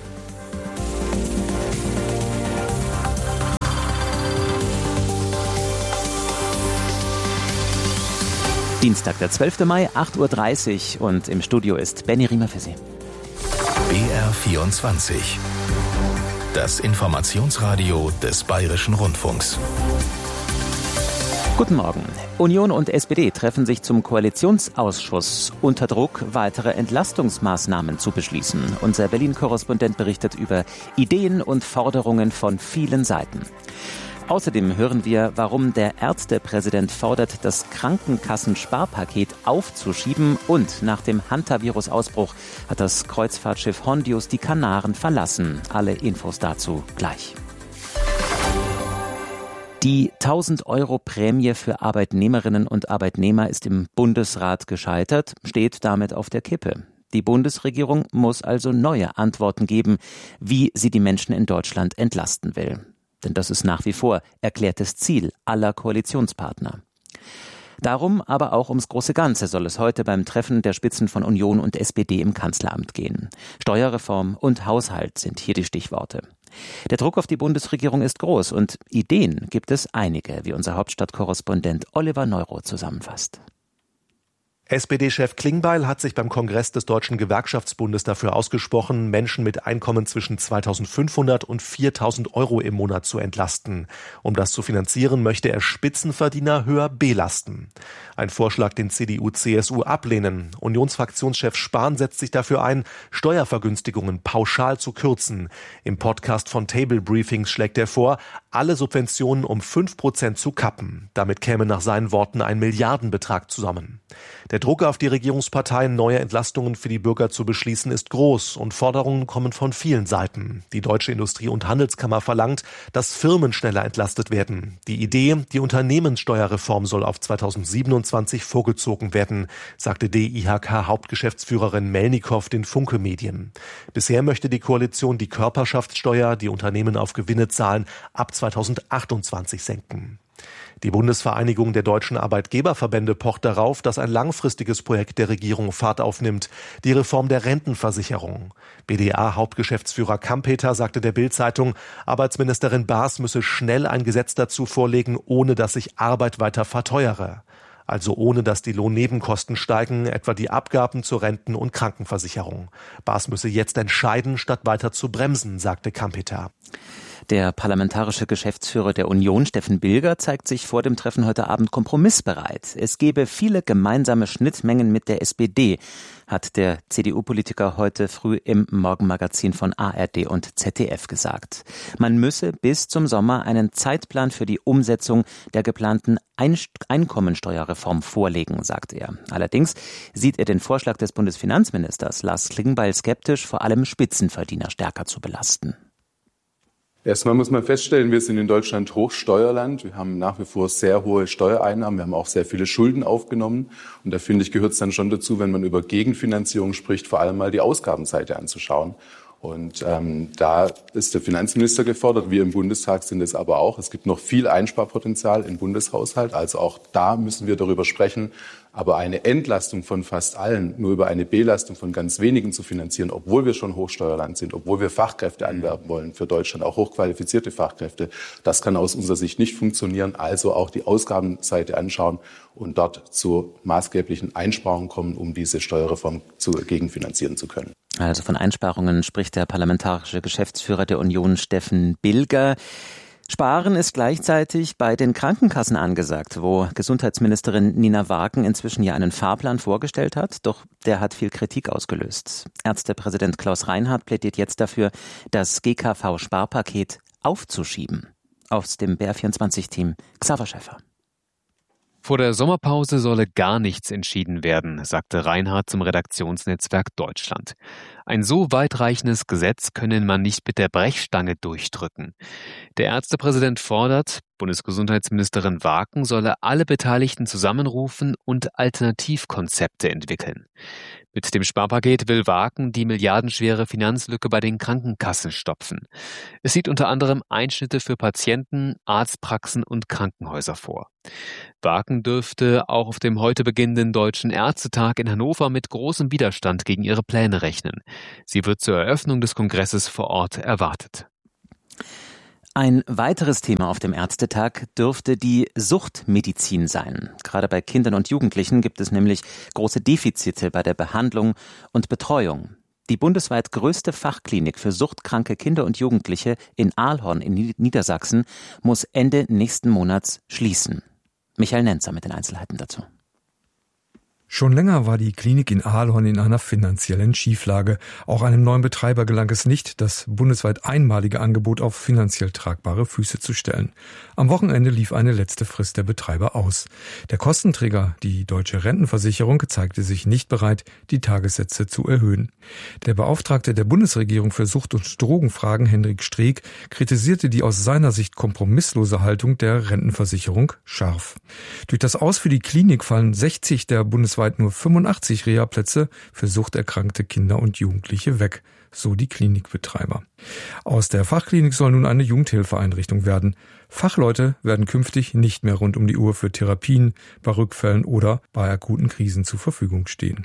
Dienstag, der zwölfte Mai, acht Uhr dreißig und im Studio ist Benny Riemer für Sie. B R vierundzwanzig. Das Informationsradio des Bayerischen Rundfunks. Guten Morgen. Union und S P D treffen sich zum Koalitionsausschuss unter Druck, weitere Entlastungsmaßnahmen zu beschließen. Unser Berlin-Korrespondent berichtet über Ideen und Forderungen von vielen Seiten. Außerdem hören wir, warum der Ärztepräsident fordert, das Krankenkassensparpaket aufzuschieben und nach dem Hantavirus-Ausbruch hat das Kreuzfahrtschiff Hondius die Kanaren verlassen. Alle Infos dazu gleich. Die tausend Euro Prämie für Arbeitnehmerinnen und Arbeitnehmer ist im Bundesrat gescheitert, steht damit auf der Kippe. Die Bundesregierung muss also neue Antworten geben, wie sie die Menschen in Deutschland entlasten will. Denn das ist nach wie vor erklärtes Ziel aller Koalitionspartner. Darum, aber auch ums große Ganze soll es heute beim Treffen der Spitzen von Union und S P D im Kanzleramt gehen. Steuerreform und Haushalt sind hier die Stichworte. Der Druck auf die Bundesregierung ist groß und Ideen gibt es einige, wie unser Hauptstadtkorrespondent Oliver Neuro zusammenfasst. S P D-Chef Klingbeil hat sich beim Kongress des Deutschen Gewerkschaftsbundes dafür ausgesprochen, Menschen mit Einkommen zwischen zweitausendfünfhundert und viertausend Euro im Monat zu entlasten. Um das zu finanzieren, möchte er Spitzenverdiener höher belasten. Ein Vorschlag, den C D U C S U ablehnen. Unionsfraktionschef Spahn setzt sich dafür ein, Steuervergünstigungen pauschal zu kürzen. Im Podcast von Table Briefings schlägt er vor, alle Subventionen um fünf Prozent zu kappen. Damit käme nach seinen Worten ein Milliardenbetrag zusammen. Der Druck auf die Regierungsparteien, neue Entlastungen für die Bürger zu beschließen, ist groß und Forderungen kommen von vielen Seiten. Die Deutsche Industrie- und Handelskammer verlangt, dass Firmen schneller entlastet werden. Die Idee, die Unternehmenssteuerreform soll auf zweitausendsiebenundzwanzig vorgezogen werden, sagte D I H K-Hauptgeschäftsführerin Melnikow den Funke Medien. Bisher möchte die Koalition die Körperschaftssteuer, die Unternehmen auf Gewinne zahlen, ab zweitausendachtundzwanzig senken. Die Bundesvereinigung der deutschen Arbeitgeberverbände pocht darauf, dass ein langfristiges Projekt der Regierung Fahrt aufnimmt, die Reform der Rentenversicherung. B D A-Hauptgeschäftsführer Kampeter sagte der Bild-Zeitung, Arbeitsministerin Baas müsse schnell ein Gesetz dazu vorlegen, ohne dass sich Arbeit weiter verteuere. Also ohne dass die Lohnnebenkosten steigen, etwa die Abgaben zur Renten- und Krankenversicherung. Baas müsse jetzt entscheiden, statt weiter zu bremsen, sagte Kampeter. Der parlamentarische Geschäftsführer der Union, Steffen Bilger, zeigt sich vor dem Treffen heute Abend kompromissbereit. Es gebe viele gemeinsame Schnittmengen mit der S P D, hat der C D U-Politiker heute früh im Morgenmagazin von A R D und Z D F gesagt. Man müsse bis zum Sommer einen Zeitplan für die Umsetzung der geplanten Einkommensteuerreform vorlegen, sagt er. Allerdings sieht er den Vorschlag des Bundesfinanzministers Lars Klingbeil skeptisch, vor allem Spitzenverdiener stärker zu belasten. Erstmal muss man feststellen, wir sind in Deutschland Hochsteuerland. Wir haben nach wie vor sehr hohe Steuereinnahmen. Wir haben auch sehr viele Schulden aufgenommen. Und da finde ich, gehört es dann schon dazu, wenn man über Gegenfinanzierung spricht, vor allem mal die Ausgabenseite anzuschauen. Und ähm, da ist der Finanzminister gefordert. Wir im Bundestag sind es aber auch. Es gibt noch viel Einsparpotenzial im Bundeshaushalt. Also auch da müssen wir darüber sprechen. Aber eine Entlastung von fast allen nur über eine Belastung von ganz wenigen zu finanzieren, obwohl wir schon Hochsteuerland sind, obwohl wir Fachkräfte anwerben wollen für Deutschland, auch hochqualifizierte Fachkräfte, das kann aus unserer Sicht nicht funktionieren. Also auch die Ausgabenseite anschauen und dort zu maßgeblichen Einsparungen kommen, um diese Steuerreform zu, gegenfinanzieren zu können. Also von Einsparungen spricht der parlamentarische Geschäftsführer der Union, Steffen Bilger. Sparen ist gleichzeitig bei den Krankenkassen angesagt, wo Gesundheitsministerin Nina Warken inzwischen ja einen Fahrplan vorgestellt hat, doch der hat viel Kritik ausgelöst. Ärztepräsident Klaus Reinhardt plädiert jetzt dafür, das G K V-Sparpaket aufzuschieben. Aus dem B R vierundzwanzig-Team Xaver Schäfer. Vor der Sommerpause solle gar nichts entschieden werden, sagte Reinhardt zum Redaktionsnetzwerk Deutschland. Ein so weitreichendes Gesetz könne man nicht mit der Brechstange durchdrücken. Der Ärztepräsident fordert, Bundesgesundheitsministerin Warken solle alle Beteiligten zusammenrufen und Alternativkonzepte entwickeln. Mit dem Sparpaket will Warken die milliardenschwere Finanzlücke bei den Krankenkassen stopfen. Es sieht unter anderem Einschnitte für Patienten, Arztpraxen und Krankenhäuser vor. Warken dürfte auch auf dem heute beginnenden Deutschen Ärztetag in Hannover mit großem Widerstand gegen ihre Pläne rechnen. Sie wird zur Eröffnung des Kongresses vor Ort erwartet. Ein weiteres Thema auf dem Ärztetag dürfte die Suchtmedizin sein. Gerade bei Kindern und Jugendlichen gibt es nämlich große Defizite bei der Behandlung und Betreuung. Die bundesweit größte Fachklinik für suchtkranke Kinder und Jugendliche in Ahlhorn in Niedersachsen muss Ende nächsten Monats schließen. Michael Nenzer mit den Einzelheiten dazu. Schon länger war die Klinik in Ahlhorn in einer finanziellen Schieflage. Auch einem neuen Betreiber gelang es nicht, das bundesweit einmalige Angebot auf finanziell tragbare Füße zu stellen. Am Wochenende lief eine letzte Frist der Betreiber aus. Der Kostenträger, die Deutsche Rentenversicherung, zeigte sich nicht bereit, die Tagessätze zu erhöhen. Der Beauftragte der Bundesregierung für Sucht- und Drogenfragen, Hendrik Streeck, kritisierte die aus seiner Sicht kompromisslose Haltung der Rentenversicherung scharf. Durch das Aus für die Klinik fallen sechzig der bundesweit nur fünfundachtzig Reha-Plätze für suchterkrankte Kinder und Jugendliche weg, so die Klinikbetreiber. Aus der Fachklinik soll nun eine Jugendhilfeeinrichtung werden. Fachleute werden künftig nicht mehr rund um die Uhr für Therapien, bei Rückfällen oder bei akuten Krisen zur Verfügung stehen.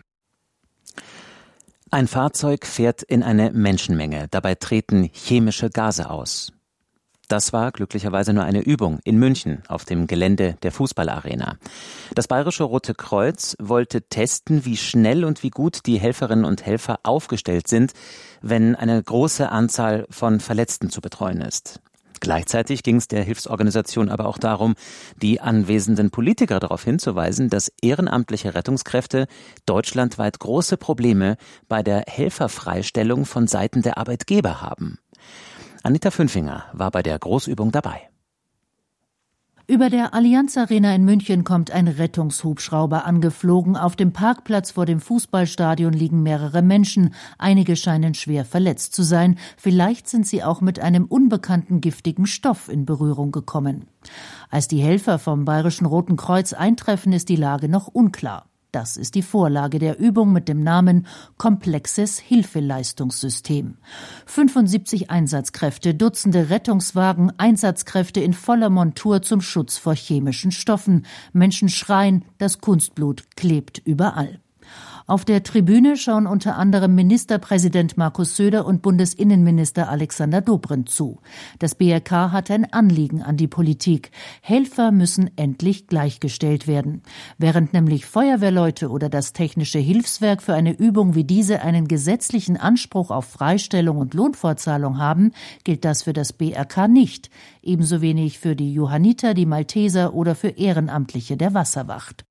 Ein Fahrzeug fährt in eine Menschenmenge. Dabei treten chemische Gase aus. Das war glücklicherweise nur eine Übung in München auf dem Gelände der Fußballarena. Das Bayerische Rote Kreuz wollte testen, wie schnell und wie gut die Helferinnen und Helfer aufgestellt sind, wenn eine große Anzahl von Verletzten zu betreuen ist. Gleichzeitig ging es der Hilfsorganisation aber auch darum, die anwesenden Politiker darauf hinzuweisen, dass ehrenamtliche Rettungskräfte deutschlandweit große Probleme bei der Helferfreistellung von Seiten der Arbeitgeber haben. Anita Fünfinger war bei der Großübung dabei. Über der Allianz Arena in München kommt ein Rettungshubschrauber angeflogen. Auf dem Parkplatz vor dem Fußballstadion liegen mehrere Menschen. Einige scheinen schwer verletzt zu sein. Vielleicht sind sie auch mit einem unbekannten giftigen Stoff in Berührung gekommen. Als die Helfer vom Bayerischen Roten Kreuz eintreffen, ist die Lage noch unklar. Das ist die Vorlage der Übung mit dem Namen Komplexes Hilfeleistungssystem. fünfundsiebzig Einsatzkräfte, Dutzende Rettungswagen, Einsatzkräfte in voller Montur zum Schutz vor chemischen Stoffen. Menschen schreien, das Kunstblut klebt überall. Auf der Tribüne schauen unter anderem Ministerpräsident Markus Söder und Bundesinnenminister Alexander Dobrindt zu. Das B R K hat ein Anliegen an die Politik. Helfer müssen endlich gleichgestellt werden. Während nämlich Feuerwehrleute oder das Technische Hilfswerk für eine Übung wie diese einen gesetzlichen Anspruch auf Freistellung und Lohnfortzahlung haben, gilt das für das B R K nicht. Ebenso wenig für die Johanniter, die Malteser oder für Ehrenamtliche der Wasserwacht.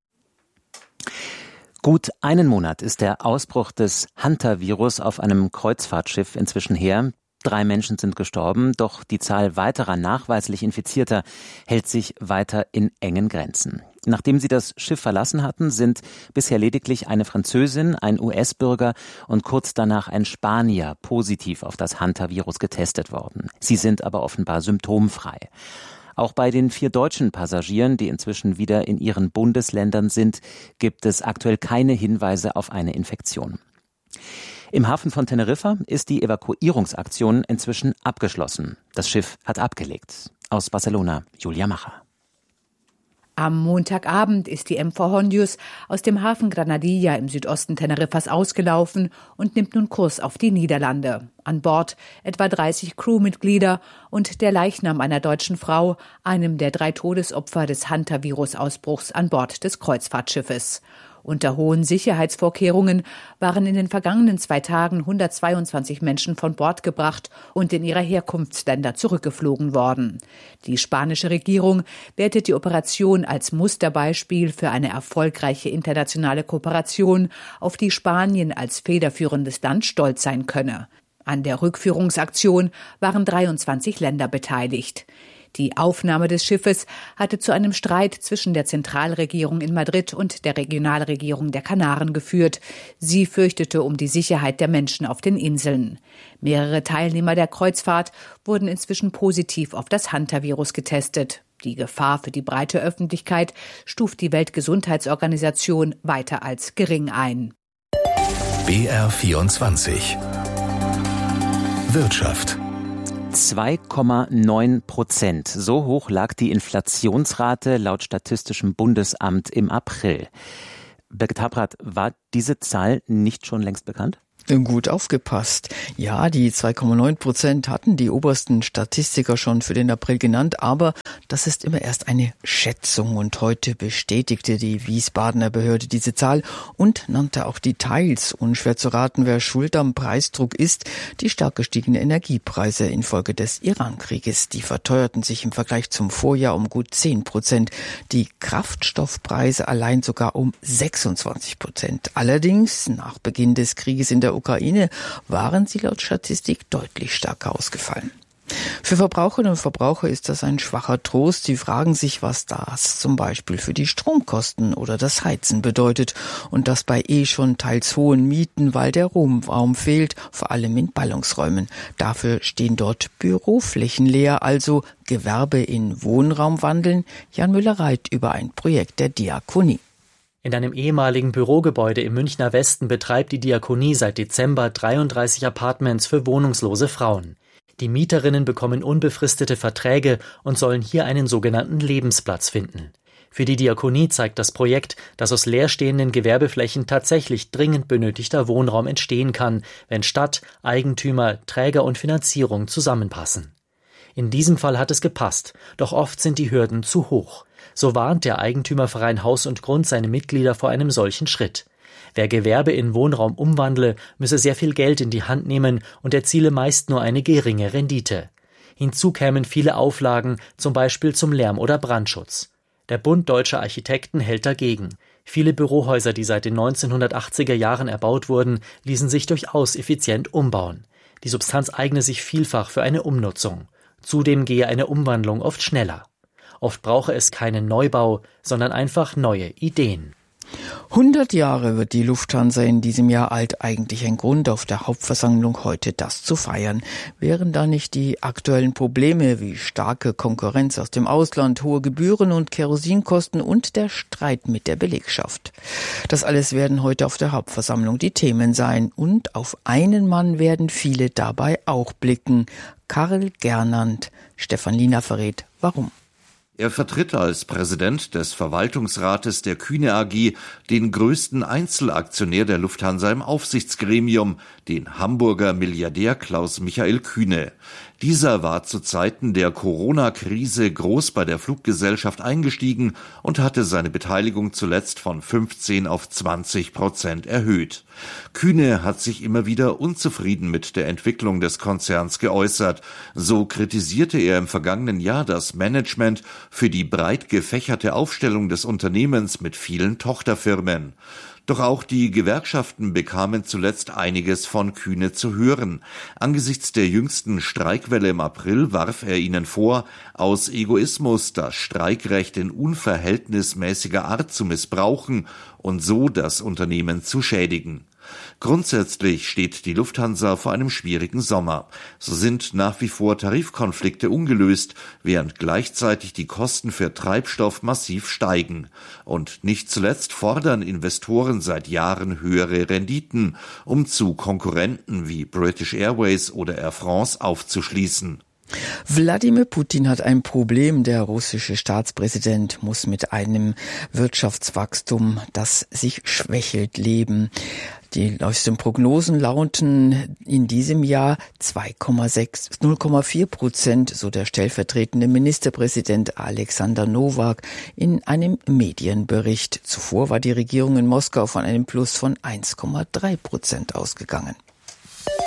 Gut einen Monat ist der Ausbruch des Hantavirus auf einem Kreuzfahrtschiff inzwischen her. Drei Menschen sind gestorben, doch die Zahl weiterer nachweislich Infizierter hält sich weiter in engen Grenzen. Nachdem sie das Schiff verlassen hatten, sind bisher lediglich eine Französin, ein U S-Bürger und kurz danach ein Spanier positiv auf das Hantavirus getestet worden. Sie sind aber offenbar symptomfrei. Auch bei den vier deutschen Passagieren, die inzwischen wieder in ihren Bundesländern sind, gibt es aktuell keine Hinweise auf eine Infektion. Im Hafen von Teneriffa ist die Evakuierungsaktion inzwischen abgeschlossen. Das Schiff hat abgelegt. Aus Barcelona, Julia Macher. Am Montagabend ist die M V Hondius aus dem Hafen Granadilla im Südosten Teneriffas ausgelaufen und nimmt nun Kurs auf die Niederlande. An Bord etwa dreißig Crewmitglieder und der Leichnam einer deutschen Frau, einem der drei Todesopfer des Hantavirus-Ausbruchs an Bord des Kreuzfahrtschiffes. Unter hohen Sicherheitsvorkehrungen waren in den vergangenen zwei Tagen hundertzweiundzwanzig Menschen von Bord gebracht und in ihre Herkunftsländer zurückgeflogen worden. Die spanische Regierung wertet die Operation als Musterbeispiel für eine erfolgreiche internationale Kooperation, auf die Spanien als federführendes Land stolz sein könne. An der Rückführungsaktion waren dreiundzwanzig Länder beteiligt. Die Aufnahme des Schiffes hatte zu einem Streit zwischen der Zentralregierung in Madrid und der Regionalregierung der Kanaren geführt. Sie fürchtete um die Sicherheit der Menschen auf den Inseln. Mehrere Teilnehmer der Kreuzfahrt wurden inzwischen positiv auf das Hantavirus getestet. Die Gefahr für die breite Öffentlichkeit stuft die Weltgesundheitsorganisation weiter als gering ein. B R vierundzwanzig Wirtschaft. zwei Komma neun Prozent. So hoch lag die Inflationsrate laut Statistischem Bundesamt im April. Birgit Habrath, war diese Zahl nicht schon längst bekannt? Gut aufgepasst. Ja, die zwei Komma neun Prozent hatten die obersten Statistiker schon für den April genannt, aber das ist immer erst eine Schätzung und heute bestätigte die Wiesbadener Behörde diese Zahl und nannte auch Details. Unschwer zu raten, wer schuld am Preisdruck ist: die stark gestiegenen Energiepreise infolge des Iran-Krieges. Die verteuerten sich im Vergleich zum Vorjahr um gut zehn Prozent. Die Kraftstoffpreise allein sogar um sechsundzwanzig Prozent. Allerdings, nach Beginn des Krieges in der Ukraine waren sie laut Statistik deutlich stärker ausgefallen. Für Verbraucherinnen und Verbraucher ist das ein schwacher Trost. Sie fragen sich, was das zum Beispiel für die Stromkosten oder das Heizen bedeutet. Und das bei eh schon teils hohen Mieten, weil der Wohnraum fehlt, vor allem in Ballungsräumen. Dafür stehen dort Büroflächen leer, also Gewerbe in Wohnraum wandeln. Jan Müller-Reit über ein Projekt der Diakonie. In einem ehemaligen Bürogebäude im Münchner Westen betreibt die Diakonie seit Dezember dreiunddreißig Apartments für wohnungslose Frauen. Die Mieterinnen bekommen unbefristete Verträge und sollen hier einen sogenannten Lebensplatz finden. Für die Diakonie zeigt das Projekt, dass aus leerstehenden Gewerbeflächen tatsächlich dringend benötigter Wohnraum entstehen kann, wenn Stadt, Eigentümer, Träger und Finanzierung zusammenpassen. In diesem Fall hat es gepasst, doch oft sind die Hürden zu hoch. So warnt der Eigentümerverein Haus und Grund seine Mitglieder vor einem solchen Schritt. Wer Gewerbe in Wohnraum umwandle, müsse sehr viel Geld in die Hand nehmen und erziele meist nur eine geringe Rendite. Hinzu kämen viele Auflagen, zum Beispiel zum Lärm- oder Brandschutz. Der Bund Deutscher Architekten hält dagegen. Viele Bürohäuser, die seit den neunzehnhundertachtziger Jahren erbaut wurden, ließen sich durchaus effizient umbauen. Die Substanz eigne sich vielfach für eine Umnutzung. Zudem gehe eine Umwandlung oft schneller. Oft brauche es keinen Neubau, sondern einfach neue Ideen. hundert Jahre wird die Lufthansa in diesem Jahr alt. Eigentlich ein Grund, auf der Hauptversammlung heute das zu feiern. Wären da nicht die aktuellen Probleme wie starke Konkurrenz aus dem Ausland, hohe Gebühren und Kerosinkosten und der Streit mit der Belegschaft? Das alles werden heute auf der Hauptversammlung die Themen sein. Und auf einen Mann werden viele dabei auch blicken. Karl Gernand. Stefan Liener verrät, warum. Er vertritt als Präsident des Verwaltungsrates der Kühne A G den größten Einzelaktionär der Lufthansa im Aufsichtsgremium, den Hamburger Milliardär Klaus-Michael Kühne. Dieser war zu Zeiten der Corona-Krise groß bei der Fluggesellschaft eingestiegen und hatte seine Beteiligung zuletzt von fünfzehn auf zwanzig Prozent erhöht. Kühne hat sich immer wieder unzufrieden mit der Entwicklung des Konzerns geäußert. So kritisierte er im vergangenen Jahr das Management für die breit gefächerte Aufstellung des Unternehmens mit vielen Tochterfirmen. Doch auch die Gewerkschaften bekamen zuletzt einiges von Kühne zu hören. Angesichts der jüngsten Streikwelle im April warf er ihnen vor, aus Egoismus das Streikrecht in unverhältnismäßiger Art zu missbrauchen und so das Unternehmen zu schädigen. Grundsätzlich steht die Lufthansa vor einem schwierigen Sommer. So sind nach wie vor Tarifkonflikte ungelöst, während gleichzeitig die Kosten für Treibstoff massiv steigen. Und nicht zuletzt fordern Investoren seit Jahren höhere Renditen, um zu Konkurrenten wie British Airways oder Air France aufzuschließen. Wladimir Putin hat ein Problem. Der russische Staatspräsident muss mit einem Wirtschaftswachstum, das sich schwächelt, leben. Die neuesten Prognosen lauten in diesem Jahr zwei Komma sechs, null Komma vier Prozent, so der stellvertretende Ministerpräsident Alexander Nowak in einem Medienbericht. Zuvor war die Regierung in Moskau von einem Plus von eins Komma drei Prozent ausgegangen.